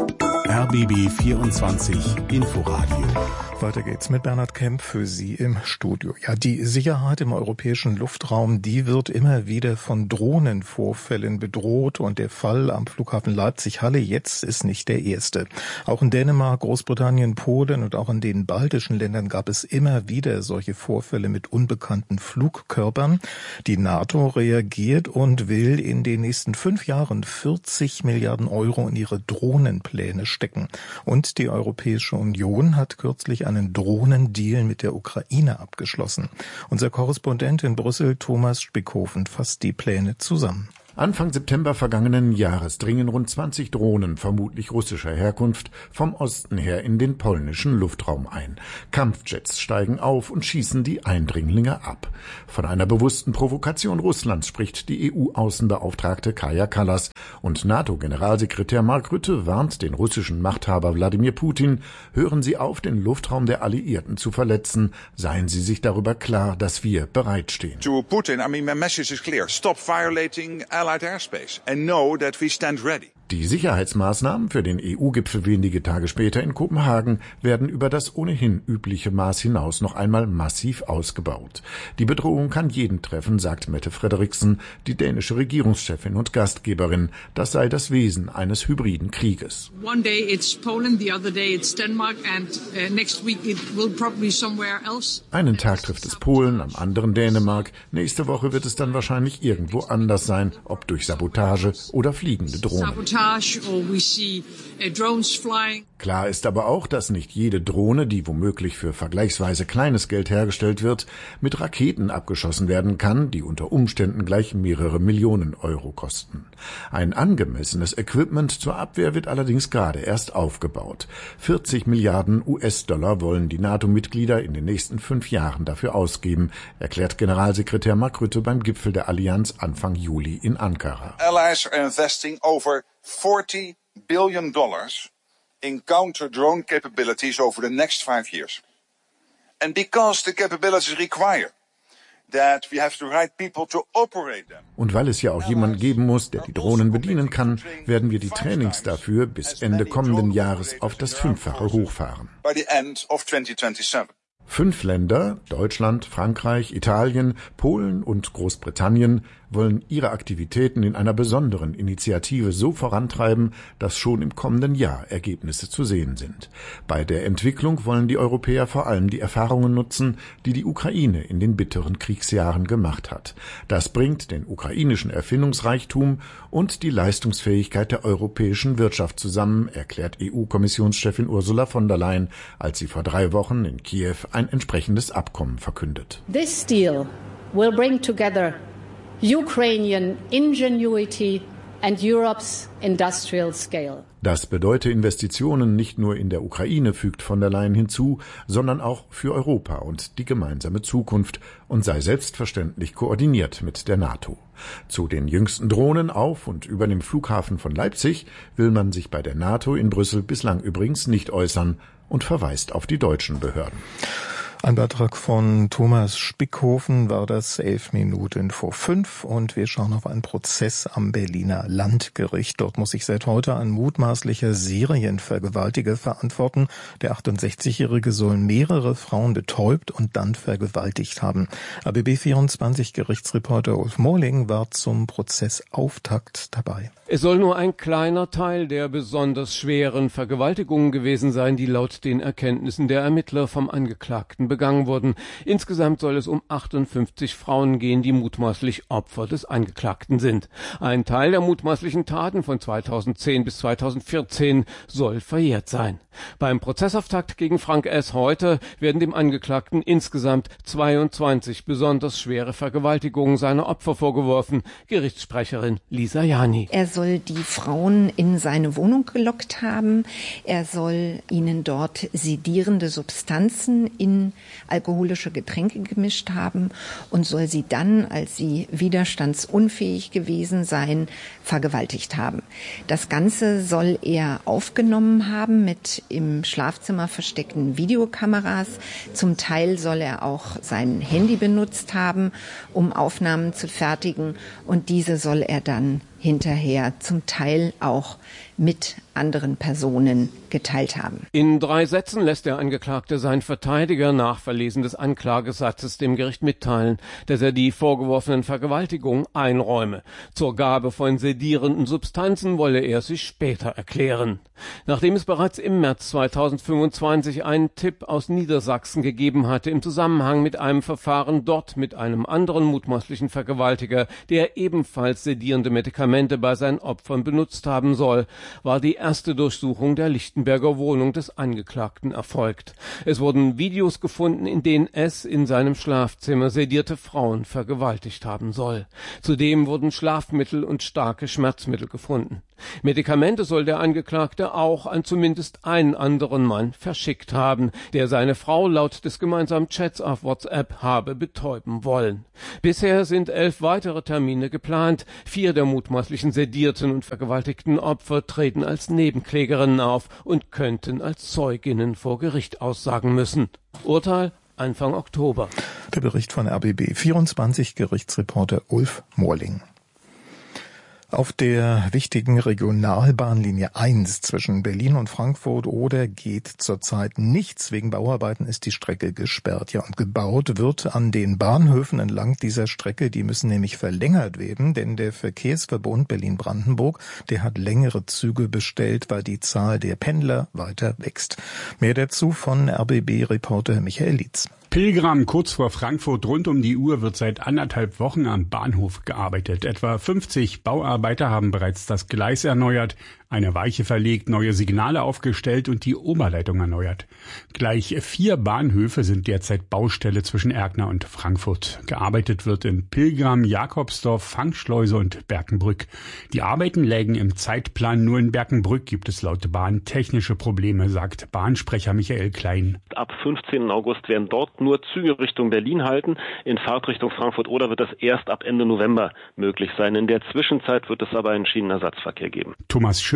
R B B vierundzwanzig Inforadio. Weiter geht's mit Bernhard Kemp für Sie im Studio. Ja, die Sicherheit im europäischen Luftraum, die wird immer wieder von Drohnenvorfällen bedroht und der Fall am Flughafen Leipzig-Halle jetzt ist nicht der erste. Auch in Dänemark, Großbritannien, Polen und auch in den baltischen Ländern gab es immer wieder solche Vorfälle mit unbekannten Flugkörpern. Die NATO reagiert und will in den nächsten fünf Jahren vierzig Milliarden Euro in ihre Drohnenpläne stecken. Und die Europäische Union hat kürzlich einen Drohnendeal mit der Ukraine abgeschlossen. Unser Korrespondent in Brüssel, Thomas Spickhofen, fasst die Pläne zusammen. Anfang September vergangenen Jahres dringen rund zwanzig Drohnen, vermutlich russischer Herkunft, vom Osten her in den polnischen Luftraum ein. Kampfjets steigen auf und schießen die Eindringlinge ab. Von einer bewussten Provokation Russlands spricht die E U-Außenbeauftragte Kaja Kallas. Und NATO-Generalsekretär Mark Rutte warnt den russischen Machthaber Wladimir Putin, hören Sie auf, den Luftraum der Alliierten zu verletzen. Seien Sie sich darüber klar, dass wir bereitstehen. To Putin, I mean, my message is clear. Stop violating Allied airspace and know that we stand ready. Die Sicherheitsmaßnahmen für den E U-Gipfel wenige Tage später in Kopenhagen werden über das ohnehin übliche Maß hinaus noch einmal massiv ausgebaut. Die Bedrohung kann jeden treffen, sagt Mette Frederiksen, die dänische Regierungschefin und Gastgeberin. Das sei das Wesen eines hybriden Krieges. One day it's Poland, the other day it's Denmark and uh, next week it will probably somewhere else. Einen Tag trifft es Polen, am anderen Dänemark. Nächste Woche wird es dann wahrscheinlich irgendwo anders sein, ob durch Sabotage oder fliegende Drohnen. Klar ist aber auch, dass nicht jede Drohne, die womöglich für vergleichsweise kleines Geld hergestellt wird, mit Raketen abgeschossen werden kann, die unter Umständen gleich mehrere Millionen Euro kosten. Ein angemessenes Equipment zur Abwehr wird allerdings gerade erst aufgebaut. vierzig Milliarden U S-Dollar wollen die NATO-Mitglieder in den nächsten fünf Jahren dafür ausgeben, erklärt Generalsekretär Mark Rutte beim Gipfel der Allianz Anfang Juli in Ankara. Allies are investing over forty billion dollars in counter-drone capabilities over the next five years. And because the capabilities require that we have the right people to operate them. Und weil es ja auch jemanden geben muss, der die Drohnen bedienen kann, werden wir die Trainings dafür bis Ende kommenden Jahres auf das Fünffache hochfahren. By the end of twenty twenty-seven. Fünf Länder, Deutschland, Frankreich, Italien, Polen und Großbritannien, wollen ihre Aktivitäten in einer besonderen Initiative so vorantreiben, dass schon im kommenden Jahr Ergebnisse zu sehen sind. Bei der Entwicklung wollen die Europäer vor allem die Erfahrungen nutzen, die die Ukraine in den bitteren Kriegsjahren gemacht hat. Das bringt den ukrainischen Erfindungsreichtum und die Leistungsfähigkeit der europäischen Wirtschaft zusammen, erklärt E U-Kommissionschefin Ursula von der Leyen, als sie vor drei Wochen in Kiew ein entsprechendes Abkommen verkündet. This deal will bring together Ukrainian ingenuity and Europe's industrial scale. Das bedeute Investitionen nicht nur in der Ukraine, fügt von der Leyen hinzu, sondern auch für Europa und die gemeinsame Zukunft und sei selbstverständlich koordiniert mit der NATO. Zu den jüngsten Drohnen auf und über dem Flughafen von Leipzig will man sich bei der NATO in Brüssel bislang übrigens nicht äußern und verweist auf die deutschen Behörden. Ein Beitrag von Thomas Spickhofen war das elf Minuten vor fünf und wir schauen auf einen Prozess am Berliner Landgericht. Dort muss sich seit heute ein mutmaßlicher Serienvergewaltiger verantworten. Der achtundsechzigjährige soll mehrere Frauen betäubt und dann vergewaltigt haben. A B B vierundzwanzig Gerichtsreporter Ulf Morling war zum Prozessauftakt dabei. Es soll nur ein kleiner Teil der besonders schweren Vergewaltigungen gewesen sein, die laut den Erkenntnissen der Ermittler vom Angeklagten begangen wurden. Insgesamt soll es um achtundfünfzig Frauen gehen, die mutmaßlich Opfer des Angeklagten sind. Ein Teil der mutmaßlichen Taten von zweitausendzehn bis zweitausendvierzehn soll verjährt sein. Beim Prozessauftakt gegen Frank S. heute werden dem Angeklagten insgesamt zweiundzwanzig besonders schwere Vergewaltigungen seiner Opfer vorgeworfen. Gerichtssprecherin Lisa Jani. Er soll die Frauen in seine Wohnung gelockt haben. Er soll ihnen dort sedierende Substanzen in alkoholische Getränke gemischt haben und soll sie dann, als sie widerstandsunfähig gewesen seien, vergewaltigt haben. Das Ganze soll er aufgenommen haben mit im Schlafzimmer versteckten Videokameras. Zum Teil soll er auch sein Handy benutzt haben, um Aufnahmen zu fertigen, und diese soll er dann hinterher zum Teil auch mit anderen Personen geteilt haben. In drei Sätzen lässt der Angeklagte seinen Verteidiger nach Verlesen des Anklagesatzes dem Gericht mitteilen, dass er die vorgeworfenen Vergewaltigungen einräume. Zur Gabe von sedierenden Substanzen wolle er sich später erklären. Nachdem es bereits im März zweitausendfünfundzwanzig einen Tipp aus Niedersachsen gegeben hatte im Zusammenhang mit einem Verfahren dort mit einem anderen mutmaßlichen Vergewaltiger, der ebenfalls sedierende Medikamente bei seinen Opfern benutzt haben soll, war die erste Durchsuchung der Lichtenberger Wohnung des Angeklagten erfolgt. Es wurden Videos gefunden, in denen es in seinem Schlafzimmer sedierte Frauen vergewaltigt haben soll. Zudem wurden Schlafmittel und starke Schmerzmittel gefunden. Medikamente soll der Angeklagte auch an zumindest einen anderen Mann verschickt haben, der seine Frau laut des gemeinsamen Chats auf WhatsApp habe betäuben wollen. Bisher sind elf weitere Termine geplant. Vier der mutmaßlichen sedierten und vergewaltigten Opfer treten als Nebenklägerinnen auf und könnten als Zeuginnen vor Gericht aussagen müssen. Urteil Anfang Oktober. Der Bericht von R B B vierundzwanzig Gerichtsreporter Ulf Morling. Auf der wichtigen Regionalbahnlinie eins zwischen Berlin und Frankfurt Oder geht zurzeit nichts. Wegen Bauarbeiten ist die Strecke gesperrt. Ja, und gebaut wird an den Bahnhöfen entlang dieser Strecke. Die müssen nämlich verlängert werden, denn der Verkehrsverbund Berlin-Brandenburg, der hat längere Züge bestellt, weil die Zahl der Pendler weiter wächst. Mehr dazu von R B B-Reporter Michael Lietz. Pilgram kurz vor Frankfurt rund um die Uhr wird seit anderthalb Wochen am Bahnhof gearbeitet. Etwa fünfzig Bauarbeiter haben bereits das Gleis erneuert, eine Weiche verlegt, neue Signale aufgestellt und die Oberleitung erneuert. Gleich vier Bahnhöfe sind derzeit Baustelle zwischen Erkner und Frankfurt. Gearbeitet wird in Pilgram, Jakobsdorf, Fangschleuse und Berkenbrück. Die Arbeiten lägen im Zeitplan, nur in Berkenbrück gibt es laut Bahn technische Probleme, sagt Bahnsprecher Michael Klein. Ab fünfzehnten August werden dort nur Züge Richtung Berlin halten. In Fahrtrichtung Frankfurt-Oder wird das erst ab Ende November möglich sein. In der Zwischenzeit wird es aber einen Schienenersatzverkehr geben. Thomas Schirr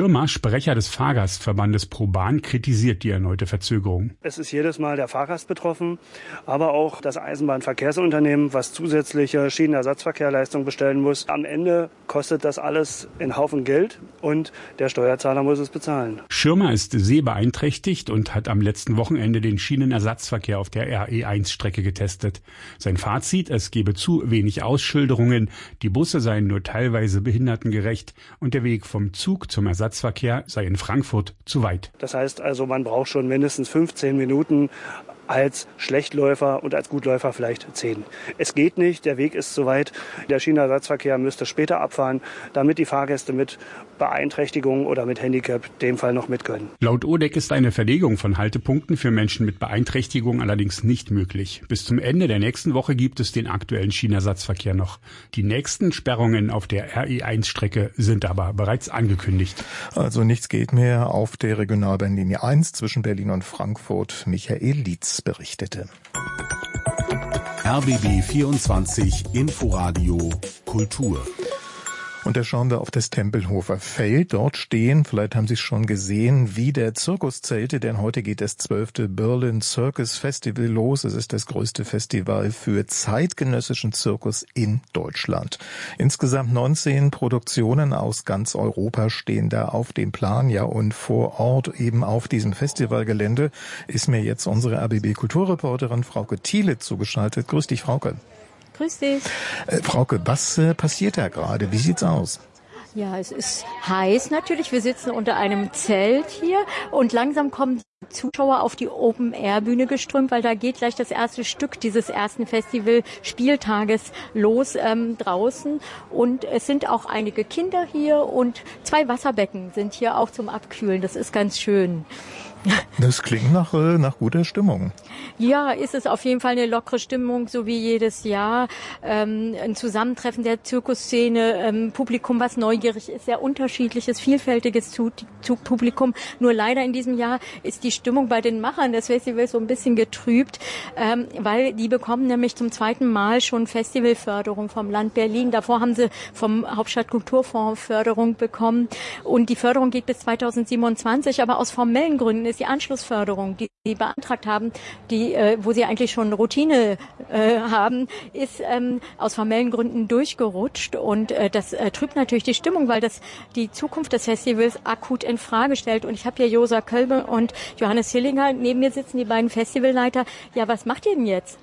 Schirmer, Sprecher des Fahrgastverbandes ProBahn, kritisiert die erneute Verzögerung. Es ist jedes Mal der Fahrgast betroffen, aber auch das Eisenbahnverkehrsunternehmen, was zusätzliche Schienenersatzverkehrleistungen bestellen muss. Am Ende kostet das alles einen Haufen Geld und der Steuerzahler muss es bezahlen. Schirmer ist sehbeeinträchtigt und hat am letzten Wochenende den Schienenersatzverkehr auf der R E eins Strecke getestet. Sein Fazit: Es gebe zu wenig Ausschilderungen, die Busse seien nur teilweise behindertengerecht und der Weg vom Zug zum Ersatzverkehr sei in Frankfurt zu weit. Das heißt also, man braucht schon mindestens fünfzehn Minuten als Schlechtläufer und als Gutläufer vielleicht zehn. Es geht nicht, der Weg ist zu weit. Der Schienenersatzverkehr müsste später abfahren, damit die Fahrgäste mit Beeinträchtigung oder mit Handicap in dem Fall noch mit können. Laut O D E C ist eine Verlegung von Haltepunkten für Menschen mit Beeinträchtigung allerdings nicht möglich. Bis zum Ende der nächsten Woche gibt es den aktuellen Schienenersatzverkehr noch. Die nächsten Sperrungen auf der R E eins Strecke sind aber bereits angekündigt. Also nichts geht mehr auf der Regionalbahnlinie eins zwischen Berlin und Frankfurt. Michael Lietz berichtete. R B B vierundzwanzig Inforadio Kultur. Und da schauen wir auf das Tempelhofer Feld. Dort stehen, vielleicht haben Sie es schon gesehen, wieder Zirkuszelte, denn heute geht das zwölfte Berlin Circus Festival los. Es ist das größte Festival für zeitgenössischen Zirkus in Deutschland. Insgesamt neunzehn Produktionen aus ganz Europa stehen da auf dem Plan. Ja, und vor Ort eben auf diesem Festivalgelände ist mir jetzt unsere R B B-Kulturreporterin Frauke Thiele zugeschaltet. Grüß dich, Frauke. Grüß dich. Äh, Frauke, was äh, passiert da gerade? Wie sieht's aus? Ja, es ist heiß natürlich. Wir sitzen unter einem Zelt hier und langsam kommen die Zuschauer auf die Open-Air-Bühne geströmt, weil da geht gleich das erste Stück dieses ersten Festival-Spieltages los ähm, draußen. Und es sind auch einige Kinder hier und zwei Wasserbecken sind hier auch zum Abkühlen. Das ist ganz schön. Das klingt nach, äh, nach guter Stimmung. Ja, ist es auf jeden Fall eine lockere Stimmung, so wie jedes Jahr. Ähm, ein Zusammentreffen der Zirkusszene, ähm, Publikum, was neugierig ist, sehr unterschiedliches, vielfältiges Zugpublikum. Nur leider in diesem Jahr ist die Stimmung bei den Machern des Festivals so ein bisschen getrübt, ähm, weil die bekommen nämlich zum zweiten Mal schon Festivalförderung vom Land Berlin. Davor haben sie vom Hauptstadtkulturfonds Förderung bekommen. Und die Förderung geht bis zweitausendsiebenundzwanzig, aber aus formellen Gründen ist die Anschlussförderung, die sie beantragt haben, die, äh, wo sie eigentlich schon Routine äh, haben, ist ähm, aus formellen Gründen durchgerutscht und äh, das äh, trübt natürlich die Stimmung, weil das die Zukunft des Festivals akut in Frage stellt. Und ich habe hier Josa Kölbe und Johannes Hillinger neben mir sitzen, die beiden Festivalleiter. Ja, was macht ihr denn jetzt?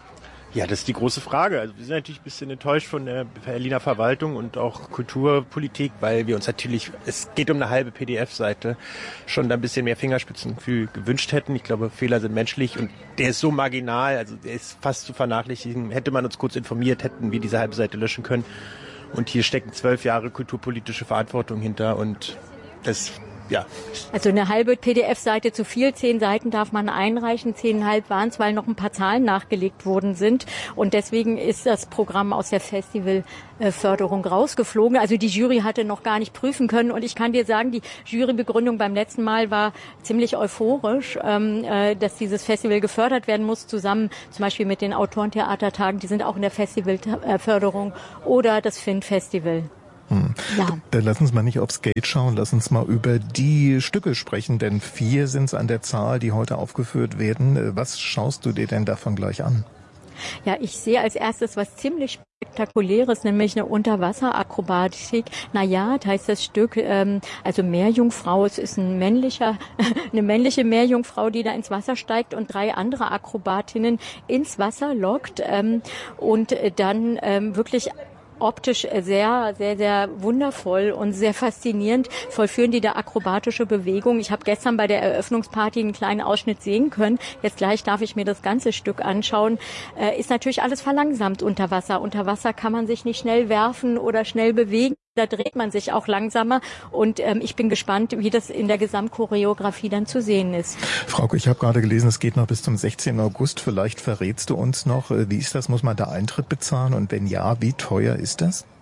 Ja, das ist die große Frage. Also wir sind natürlich ein bisschen enttäuscht von der Berliner Verwaltung und auch Kulturpolitik, weil wir uns natürlich, es geht um eine halbe P D F-Seite, schon da ein bisschen mehr Fingerspitzengefühl gewünscht hätten. Ich glaube, Fehler sind menschlich und der ist so marginal, also der ist fast zu vernachlässigen. Hätte man uns kurz informiert, hätten wir diese halbe Seite löschen können. Und hier stecken zwölf Jahre kulturpolitische Verantwortung hinter und das ja. Also eine halbe P D F-Seite zu viel, zehn Seiten darf man einreichen, zehneinhalb waren es, weil noch ein paar Zahlen nachgelegt worden sind und deswegen ist das Programm aus der Festivalförderung rausgeflogen. Also die Jury hatte noch gar nicht prüfen können und ich kann dir sagen, die Jurybegründung beim letzten Mal war ziemlich euphorisch, ähm, äh, dass dieses Festival gefördert werden muss, zusammen zum Beispiel mit den Autorentheatertagen, die sind auch in der Festivalförderung oder das F I N-Festival. Hm. Ja. Dann lass uns mal nicht aufs Geld schauen, lass uns mal über die Stücke sprechen, denn vier sind es an der Zahl, die heute aufgeführt werden. Was schaust du dir denn davon gleich an? Ja, ich sehe als erstes was ziemlich Spektakuläres, nämlich eine Unterwasserakrobatik. Najat heißt das Stück, ähm, also Meerjungfrau. Es ist ein männlicher, eine männliche Meerjungfrau, die da ins Wasser steigt und drei andere Akrobatinnen ins Wasser lockt ähm, und dann ähm, wirklich optisch sehr, sehr, sehr wundervoll und sehr faszinierend vollführen die da akrobatische Bewegung. Ich habe gestern bei der Eröffnungsparty einen kleinen Ausschnitt sehen können. Jetzt gleich darf ich mir das ganze Stück anschauen. Äh, ist natürlich alles verlangsamt unter Wasser. Unter Wasser kann man sich nicht schnell werfen oder schnell bewegen. Da dreht man sich auch langsamer und ähm, ich bin gespannt, wie das in der Gesamtchoreografie dann zu sehen ist. Frauke, ich habe gerade gelesen, es geht noch bis zum sechzehnten August. Vielleicht verrätst du uns noch, wie ist das? Muss man da Eintritt bezahlen und wenn ja, wie teuer ist das?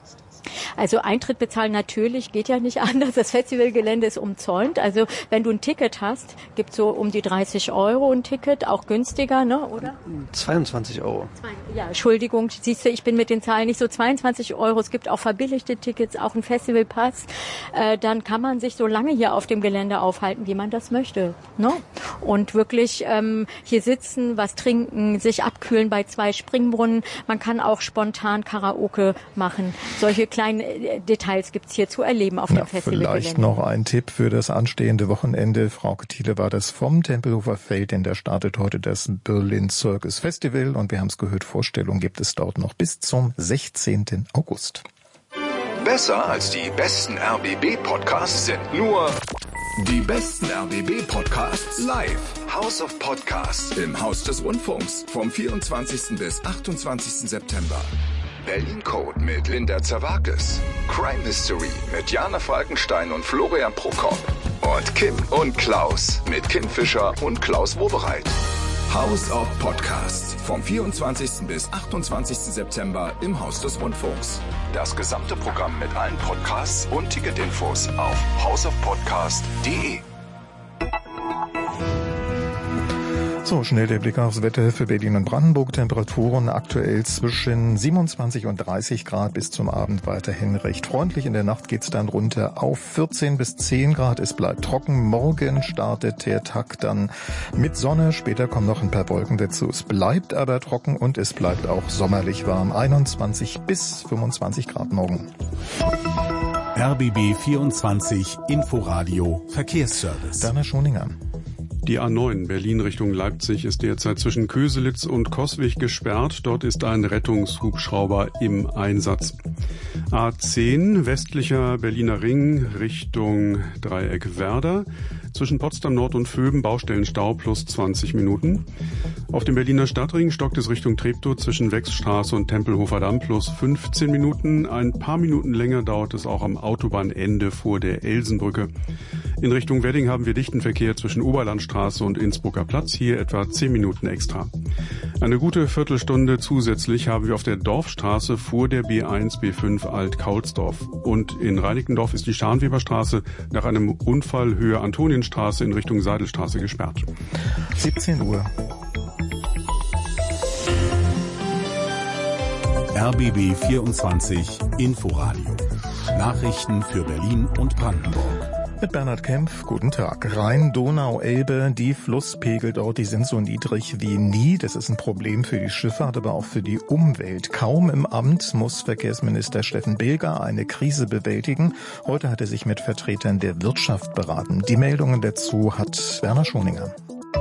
Also Eintritt bezahlen natürlich, geht ja nicht anders. Das Festivalgelände ist umzäunt. Also wenn du ein Ticket hast, gibt so um die dreißig Euro ein Ticket, auch günstiger, ne, oder? zweiundzwanzig Euro. Ja, Entschuldigung, siehst du, ich bin mit den Zahlen nicht so, zweiundzwanzig Euro. Es gibt auch verbilligte Tickets, auch ein Festivalpass. Äh, dann kann man sich so lange hier auf dem Gelände aufhalten, wie man das möchte, ne? Und wirklich ähm, hier sitzen, was trinken, sich abkühlen bei zwei Springbrunnen. Man kann auch spontan Karaoke machen. Solche kleinen Details gibt's hier zu erleben auf dem ja, Festivalgelände. Vielleicht noch ein Tipp für das anstehende Wochenende. Frauke Thiele war das vom Tempelhofer Feld, denn da startet heute das Berlin Circus Festival und wir haben es gehört, Vorstellungen gibt es dort noch bis zum sechzehnten August. Besser als die besten R B B-Podcasts sind nur die besten R B B-Podcasts live. House of Podcasts im Haus des Rundfunks vom vierundzwanzigsten bis achtundzwanzigsten September. Berlin Code mit Linda Zerwakis. Crime Mystery mit Jana Falkenstein und Florian Prokop. Und Kim und Klaus mit Kim Fischer und Klaus Wowereit. House of Podcasts vom vierundzwanzigsten bis achtundzwanzigsten September im Haus des Rundfunks. Das gesamte Programm mit allen Podcasts und Ticketinfos auf house of podcast punkt de. So, schnell der Blick aufs Wetter für Berlin und Brandenburg. Temperaturen aktuell zwischen siebenundzwanzig und dreißig Grad, bis zum Abend weiterhin recht freundlich. In der Nacht geht's dann runter auf vierzehn bis zehn Grad. Es bleibt trocken. Morgen startet der Tag dann mit Sonne. Später kommen noch ein paar Wolken dazu. Es bleibt aber trocken und es bleibt auch sommerlich warm. einundzwanzig bis fünfundzwanzig Grad morgen. R B B vierundzwanzig Inforadio Verkehrsservice. Dana Schoninger. Die A neun Berlin Richtung Leipzig ist derzeit zwischen Köselitz und Coswig gesperrt. Dort ist ein Rettungshubschrauber im Einsatz. A zehn westlicher Berliner Ring Richtung Dreieck Werder. Zwischen Potsdam Nord und Vöben Baustellenstau plus zwanzig Minuten. Auf dem Berliner Stadtring stockt es Richtung Treptow zwischen Wechsstraße und Tempelhofer Damm plus fünfzehn Minuten. Ein paar Minuten länger dauert es auch am Autobahnende vor der Elsenbrücke. In Richtung Wedding haben wir dichten Verkehr zwischen Oberlandstraße und Innsbrucker Platz, hier etwa zehn Minuten extra. Eine gute Viertelstunde zusätzlich haben wir auf der Dorfstraße vor der B eins B fünf Alt-Kaulsdorf. Und in Reinickendorf ist die Scharnweberstraße nach einem Unfall Höhe Antonienstraße in Richtung Seidelstraße gesperrt. siebzehn Uhr. R B B vierundzwanzig Inforadio. Nachrichten für Berlin und Brandenburg. Mit Bernhard Kempf, guten Tag. Rhein, Donau, Elbe, die Flusspegel dort, die sind so niedrig wie nie. Das ist ein Problem für die Schifffahrt, aber auch für die Umwelt. Kaum im Amt muss Verkehrsminister Steffen Bilger eine Krise bewältigen. Heute hat er sich mit Vertretern der Wirtschaft beraten. Die Meldungen dazu hat Werner Schoninger.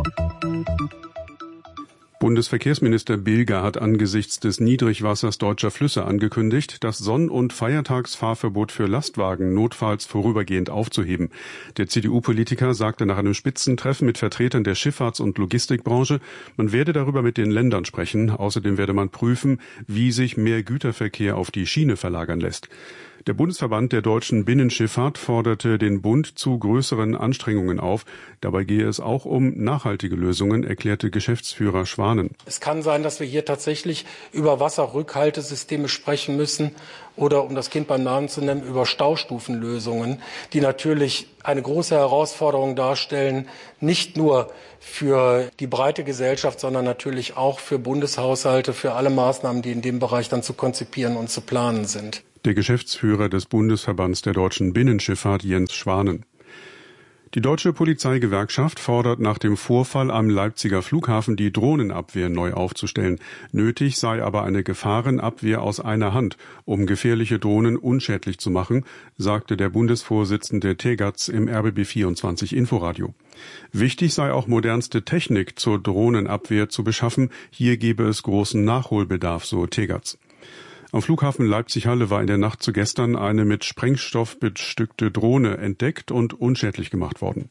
Bundesverkehrsminister Bilger hat angesichts des Niedrigwassers deutscher Flüsse angekündigt, das Sonn- und Feiertagsfahrverbot für Lastwagen notfalls vorübergehend aufzuheben. Der C D U-Politiker sagte nach einem Spitzentreffen mit Vertretern der Schifffahrts- und Logistikbranche, man werde darüber mit den Ländern sprechen. Außerdem werde man prüfen, wie sich mehr Güterverkehr auf die Schiene verlagern lässt. Der Bundesverband der deutschen Binnenschifffahrt forderte den Bund zu größeren Anstrengungen auf. Dabei gehe es auch um nachhaltige Lösungen, erklärte Geschäftsführer Schwanen. Es kann sein, dass wir hier tatsächlich über Wasserrückhaltesysteme sprechen müssen oder, um das Kind beim Namen zu nennen, über Staustufenlösungen, die natürlich eine große Herausforderung darstellen, nicht nur für die breite Gesellschaft, sondern natürlich auch für Bundeshaushalte, für alle Maßnahmen, die in dem Bereich dann zu konzipieren und zu planen sind. Der Geschäftsführer des Bundesverbands der deutschen Binnenschifffahrt, Jens Schwanen. Die deutsche Polizeigewerkschaft fordert nach dem Vorfall am Leipziger Flughafen die Drohnenabwehr neu aufzustellen. Nötig sei aber eine Gefahrenabwehr aus einer Hand, um gefährliche Drohnen unschädlich zu machen, sagte der Bundesvorsitzende Tegatz im R B B vierundzwanzig Inforadio. Wichtig sei auch modernste Technik zur Drohnenabwehr zu beschaffen. Hier gebe es großen Nachholbedarf, so Tegatz. Am Flughafen Leipzig-Halle war in der Nacht zu gestern eine mit Sprengstoff bestückte Drohne entdeckt und unschädlich gemacht worden.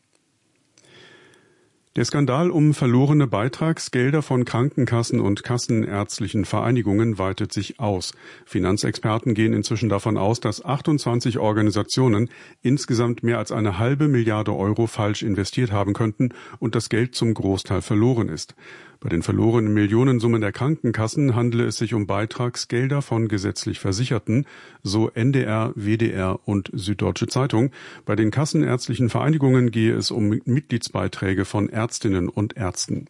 Der Skandal um verlorene Beitragsgelder von Krankenkassen und kassenärztlichen Vereinigungen weitet sich aus. Finanzexperten gehen inzwischen davon aus, dass achtundzwanzig Organisationen insgesamt mehr als eine halbe Milliarde Euro falsch investiert haben könnten und das Geld zum Großteil verloren ist. Bei den verlorenen Millionensummen der Krankenkassen handele es sich um Beitragsgelder von gesetzlich Versicherten, so N D R, W D R und Süddeutsche Zeitung. Bei den kassenärztlichen Vereinigungen gehe es um Mitgliedsbeiträge von Ärztinnen und Ärzten.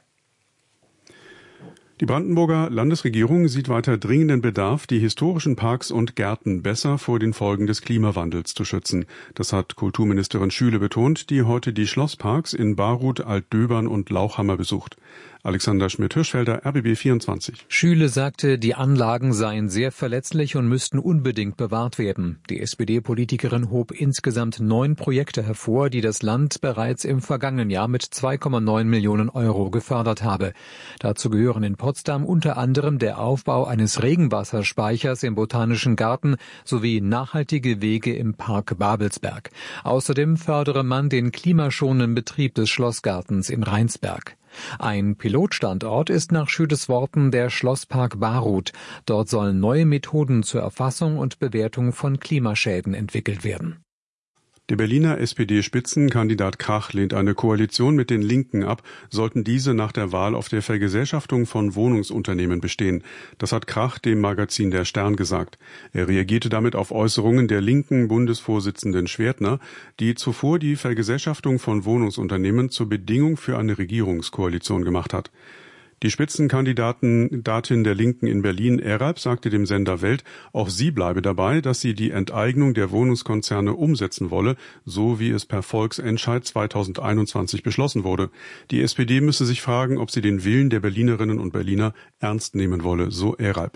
Die Brandenburger Landesregierung sieht weiter dringenden Bedarf, die historischen Parks und Gärten besser vor den Folgen des Klimawandels zu schützen. Das hat Kulturministerin Schüle betont, die heute die Schlossparks in Baruth, Altdöbern und Lauchhammer besucht. Alexander Schmidt-Hirschfelder, R B B vierundzwanzig. Schüle sagte, die Anlagen seien sehr verletzlich und müssten unbedingt bewahrt werden. Die S P D-Politikerin hob insgesamt neun Projekte hervor, die das Land bereits im vergangenen Jahr mit zwei Komma neun Millionen Euro gefördert habe. Dazu gehören in Potsdam unter anderem der Aufbau eines Regenwasserspeichers im Botanischen Garten sowie nachhaltige Wege im Park Babelsberg. Außerdem fördere man den klimaschonenden Betrieb des Schlossgartens in Rheinsberg. Ein Pilotstandort ist nach Schüles Worten der Schlosspark Baruth. Dort sollen neue Methoden zur Erfassung und Bewertung von Klimaschäden entwickelt werden. Der Berliner S P D-Spitzenkandidat Krach lehnt eine Koalition mit den Linken ab, sollten diese nach der Wahl auf der Vergesellschaftung von Wohnungsunternehmen bestehen. Das hat Krach dem Magazin Der Stern gesagt. Er reagierte damit auf Äußerungen der linken Bundesvorsitzenden Schwertner, die zuvor die Vergesellschaftung von Wohnungsunternehmen zur Bedingung für eine Regierungskoalition gemacht hat. Die Spitzenkandidatin der Linken in Berlin, Eralp, sagte dem Sender Welt, auch sie bleibe dabei, dass sie die Enteignung der Wohnungskonzerne umsetzen wolle, so wie es per Volksentscheid zweitausendeinundzwanzig beschlossen wurde. Die S P D müsse sich fragen, ob sie den Willen der Berlinerinnen und Berliner ernst nehmen wolle, so Eralp.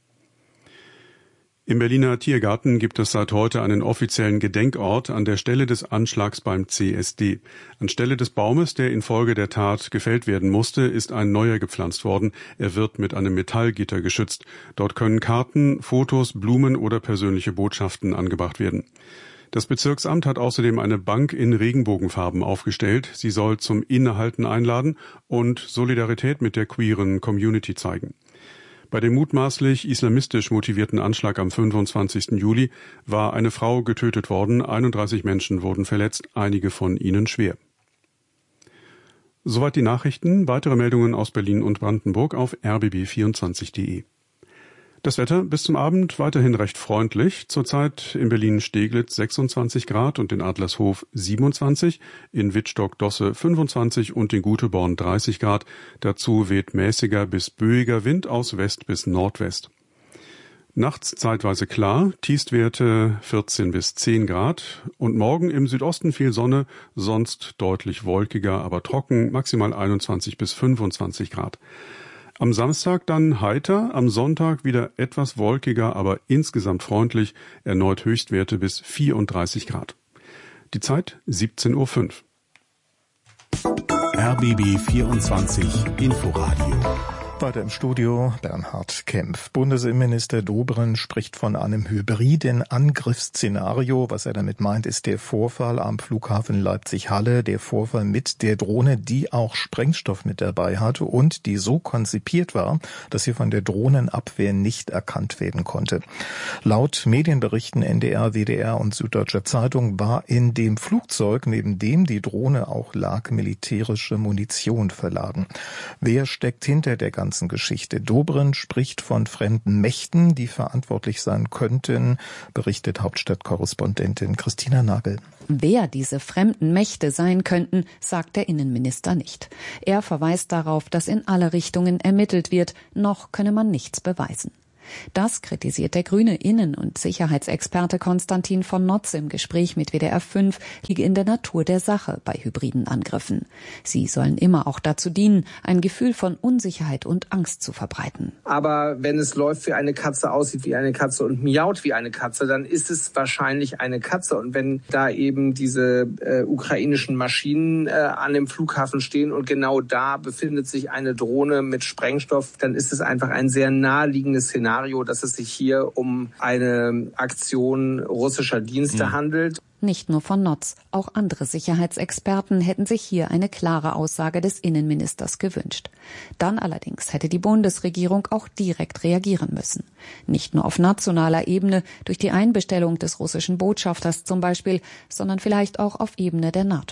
Im Berliner Tiergarten gibt es seit heute einen offiziellen Gedenkort an der Stelle des Anschlags beim C S D. Anstelle des Baumes, der infolge der Tat gefällt werden musste, ist ein neuer gepflanzt worden. Er wird mit einem Metallgitter geschützt. Dort können Karten, Fotos, Blumen oder persönliche Botschaften angebracht werden. Das Bezirksamt hat außerdem eine Bank in Regenbogenfarben aufgestellt. Sie soll zum Innehalten einladen und Solidarität mit der queeren Community zeigen. Bei dem mutmaßlich islamistisch motivierten Anschlag am fünfundzwanzigsten Juli war eine Frau getötet worden, einunddreißig Menschen wurden verletzt, einige von ihnen schwer. Soweit die Nachrichten. Weitere Meldungen aus Berlin und Brandenburg auf r b b vierundzwanzig punkt de. Das Wetter bis zum Abend weiterhin recht freundlich. Zurzeit in Berlin-Steglitz sechsundzwanzig Grad und in Adlershof siebenundzwanzig, in Wittstock-Dosse fünfundzwanzig und in Guteborn dreißig Grad. Dazu weht mäßiger bis böiger Wind aus West bis Nordwest. Nachts zeitweise klar, Tiefstwerte vierzehn bis zehn Grad und morgen im Südosten viel Sonne, sonst deutlich wolkiger, aber trocken, maximal einundzwanzig bis fünfundzwanzig Grad. Am Samstag dann heiter, am Sonntag wieder etwas wolkiger, aber insgesamt freundlich, erneut Höchstwerte bis vierunddreißig Grad. Die Zeit siebzehn Uhr fünf. R B B vierundzwanzig Inforadio. Weiter im Studio Bernhard Kempf. Bundesinnenminister Dobrindt spricht von einem hybriden Angriffsszenario. Was er damit meint, ist der Vorfall am Flughafen Leipzig-Halle, der Vorfall mit der Drohne, die auch Sprengstoff mit dabei hatte und die so konzipiert war, dass sie von der Drohnenabwehr nicht erkannt werden konnte. Laut Medienberichten N D R, W D R und Süddeutscher Zeitung war in dem Flugzeug, neben dem die Drohne auch lag, militärische Munition verladen. Wer steckt hinter der ganzen Geschichte? Dobrindt spricht von fremden Mächten, die verantwortlich sein könnten, berichtet Hauptstadtkorrespondentin Christina Nagel. Wer diese fremden Mächte sein könnten, sagt der Innenminister nicht. Er verweist darauf, dass in alle Richtungen ermittelt wird, noch könne man nichts beweisen. Das kritisiert der grüne Innen- und Sicherheitsexperte Konstantin von Notz im Gespräch mit W D R fünf, liege in der Natur der Sache bei hybriden Angriffen. Sie sollen immer auch dazu dienen, ein Gefühl von Unsicherheit und Angst zu verbreiten. Aber wenn es läuft wie eine Katze, aussieht wie eine Katze und miaut wie eine Katze, dann ist es wahrscheinlich eine Katze. Und wenn da eben diese äh, ukrainischen Maschinen äh, an dem Flughafen stehen und genau da befindet sich eine Drohne mit Sprengstoff, dann ist es einfach ein sehr naheliegendes Szenario, dass es sich hier um eine Aktion russischer Dienste mhm. handelt. Nicht nur von Notz, auch andere Sicherheitsexperten hätten sich hier eine klare Aussage des Innenministers gewünscht. Dann allerdings hätte die Bundesregierung auch direkt reagieren müssen. Nicht nur auf nationaler Ebene, durch die Einbestellung des russischen Botschafters zum Beispiel, sondern vielleicht auch auf Ebene der NATO.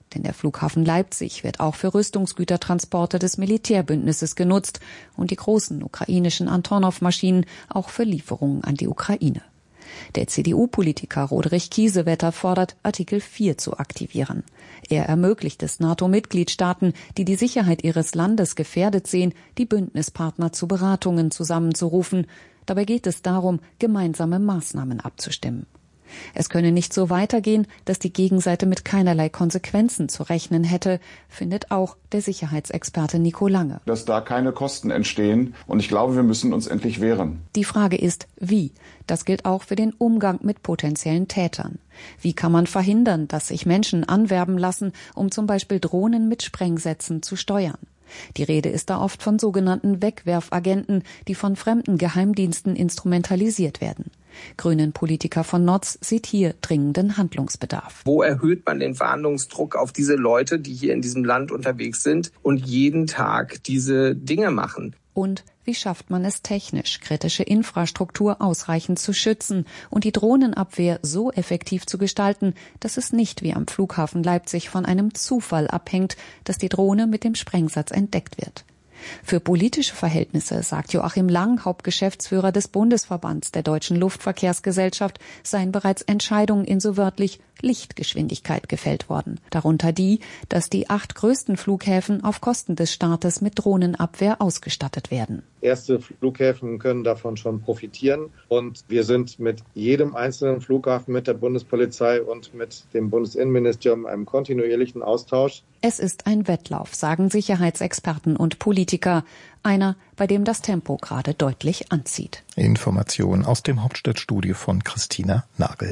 Denn der Flughafen Leipzig wird auch für Rüstungsgütertransporte des Militärbündnisses genutzt und die großen ukrainischen Antonov-Maschinen auch für Lieferungen an die Ukraine. Der C D U-Politiker Roderich Kiesewetter fordert, Artikel vier zu aktivieren. Er ermöglicht es NATO-Mitgliedstaaten, die die Sicherheit ihres Landes gefährdet sehen, die Bündnispartner zu Beratungen zusammenzurufen. Dabei geht es darum, gemeinsame Maßnahmen abzustimmen. Es könne nicht so weitergehen, dass die Gegenseite mit keinerlei Konsequenzen zu rechnen hätte, findet auch der Sicherheitsexperte Nico Lange. Dass da keine Kosten entstehen und ich glaube, wir müssen uns endlich wehren. Die Frage ist, wie? Das gilt auch für den Umgang mit potenziellen Tätern. Wie kann man verhindern, dass sich Menschen anwerben lassen, um zum Beispiel Drohnen mit Sprengsätzen zu steuern? Die Rede ist da oft von sogenannten Wegwerfagenten, die von fremden Geheimdiensten instrumentalisiert werden. Grünen-Politiker von Notz sieht hier dringenden Handlungsbedarf. Wo erhöht man den Verhandlungsdruck auf diese Leute, die hier in diesem Land unterwegs sind und jeden Tag diese Dinge machen? Und wie schafft man es technisch, kritische Infrastruktur ausreichend zu schützen und die Drohnenabwehr so effektiv zu gestalten, dass es nicht wie am Flughafen Leipzig von einem Zufall abhängt, dass die Drohne mit dem Sprengsatz entdeckt wird? Für politische Verhältnisse, sagt Joachim Lang, Hauptgeschäftsführer des Bundesverbands der Deutschen Luftverkehrsgesellschaft, seien bereits Entscheidungen in so wörtlich Lichtgeschwindigkeit gefällt worden. Darunter die, dass die acht größten Flughäfen auf Kosten des Staates mit Drohnenabwehr ausgestattet werden. Erste Flughäfen können davon schon profitieren und wir sind mit jedem einzelnen Flughafen, mit der Bundespolizei und mit dem Bundesinnenministerium in einem kontinuierlichen Austausch. Es ist ein Wettlauf, sagen Sicherheitsexperten und Politiker. Einer, bei dem das Tempo gerade deutlich anzieht. Information aus dem Hauptstadtstudio von Christina Nagel.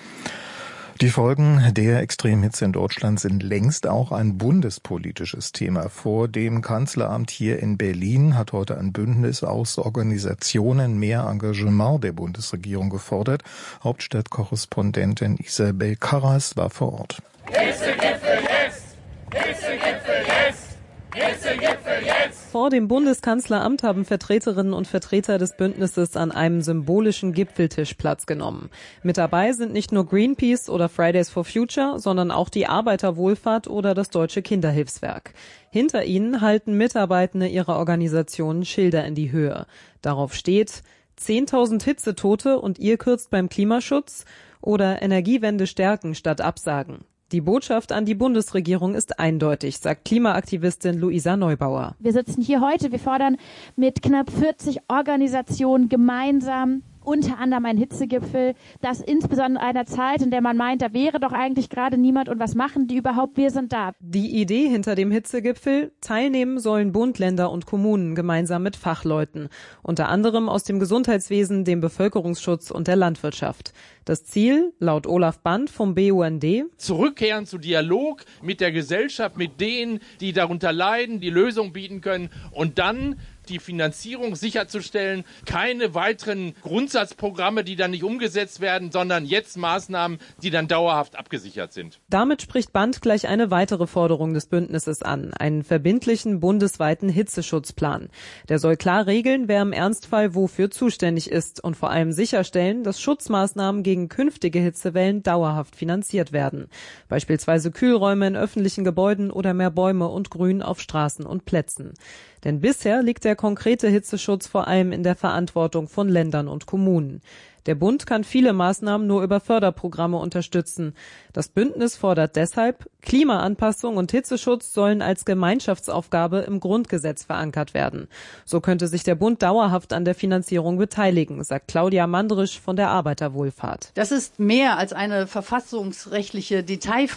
Die Folgen der Extremhitze in Deutschland sind längst auch ein bundespolitisches Thema. Vor dem Kanzleramt hier in Berlin hat heute ein Bündnis aus Organisationen mehr Engagement der Bundesregierung gefordert. Hauptstadtkorrespondentin Isabel Karras war vor Ort. Hitzegipfel jetzt! Hitzegipfel jetzt! Hitzegipfel jetzt! Vor dem Bundeskanzleramt haben Vertreterinnen und Vertreter des Bündnisses an einem symbolischen Gipfeltisch Platz genommen. Mit dabei sind nicht nur Greenpeace oder Fridays for Future, sondern auch die Arbeiterwohlfahrt oder das Deutsche Kinderhilfswerk. Hinter ihnen halten Mitarbeitende ihrer Organisationen Schilder in die Höhe. Darauf steht: zehntausend Hitzetote und ihr kürzt beim Klimaschutz oder Energiewende stärken statt absagen. Die Botschaft an die Bundesregierung ist eindeutig, sagt Klimaaktivistin Luisa Neubauer. Wir sitzen hier heute, wir fordern mit knapp vierzig Organisationen gemeinsam unter anderem ein Hitzegipfel, das insbesondere in einer Zeit, in der man meint, da wäre doch eigentlich gerade niemand und was machen die überhaupt, wir sind da. Die Idee hinter dem Hitzegipfel: teilnehmen sollen Bund, Länder und Kommunen gemeinsam mit Fachleuten, unter anderem aus dem Gesundheitswesen, dem Bevölkerungsschutz und der Landwirtschaft. Das Ziel, laut Olaf Band vom B U N D: zurückkehren zu Dialog mit der Gesellschaft, mit denen, die darunter leiden, die Lösung bieten können und dann die Finanzierung sicherzustellen, keine weiteren Grundsatzprogramme, die dann nicht umgesetzt werden, sondern jetzt Maßnahmen, die dann dauerhaft abgesichert sind. Damit spricht Band gleich eine weitere Forderung des Bündnisses an, einen verbindlichen bundesweiten Hitzeschutzplan. Der soll klar regeln, wer im Ernstfall wofür zuständig ist und vor allem sicherstellen, dass Schutzmaßnahmen gegen künftige Hitzewellen dauerhaft finanziert werden. Beispielsweise Kühlräume in öffentlichen Gebäuden oder mehr Bäume und Grün auf Straßen und Plätzen. Denn bisher liegt der konkrete Hitzeschutz vor allem in der Verantwortung von Ländern und Kommunen. Der Bund kann viele Maßnahmen nur über Förderprogramme unterstützen. Das Bündnis fordert deshalb, Klimaanpassung und Hitzeschutz sollen als Gemeinschaftsaufgabe im Grundgesetz verankert werden. So könnte sich der Bund dauerhaft an der Finanzierung beteiligen, sagt Claudia Mandrisch von der Arbeiterwohlfahrt. Das ist mehr als eine verfassungsrechtliche Detailfrage.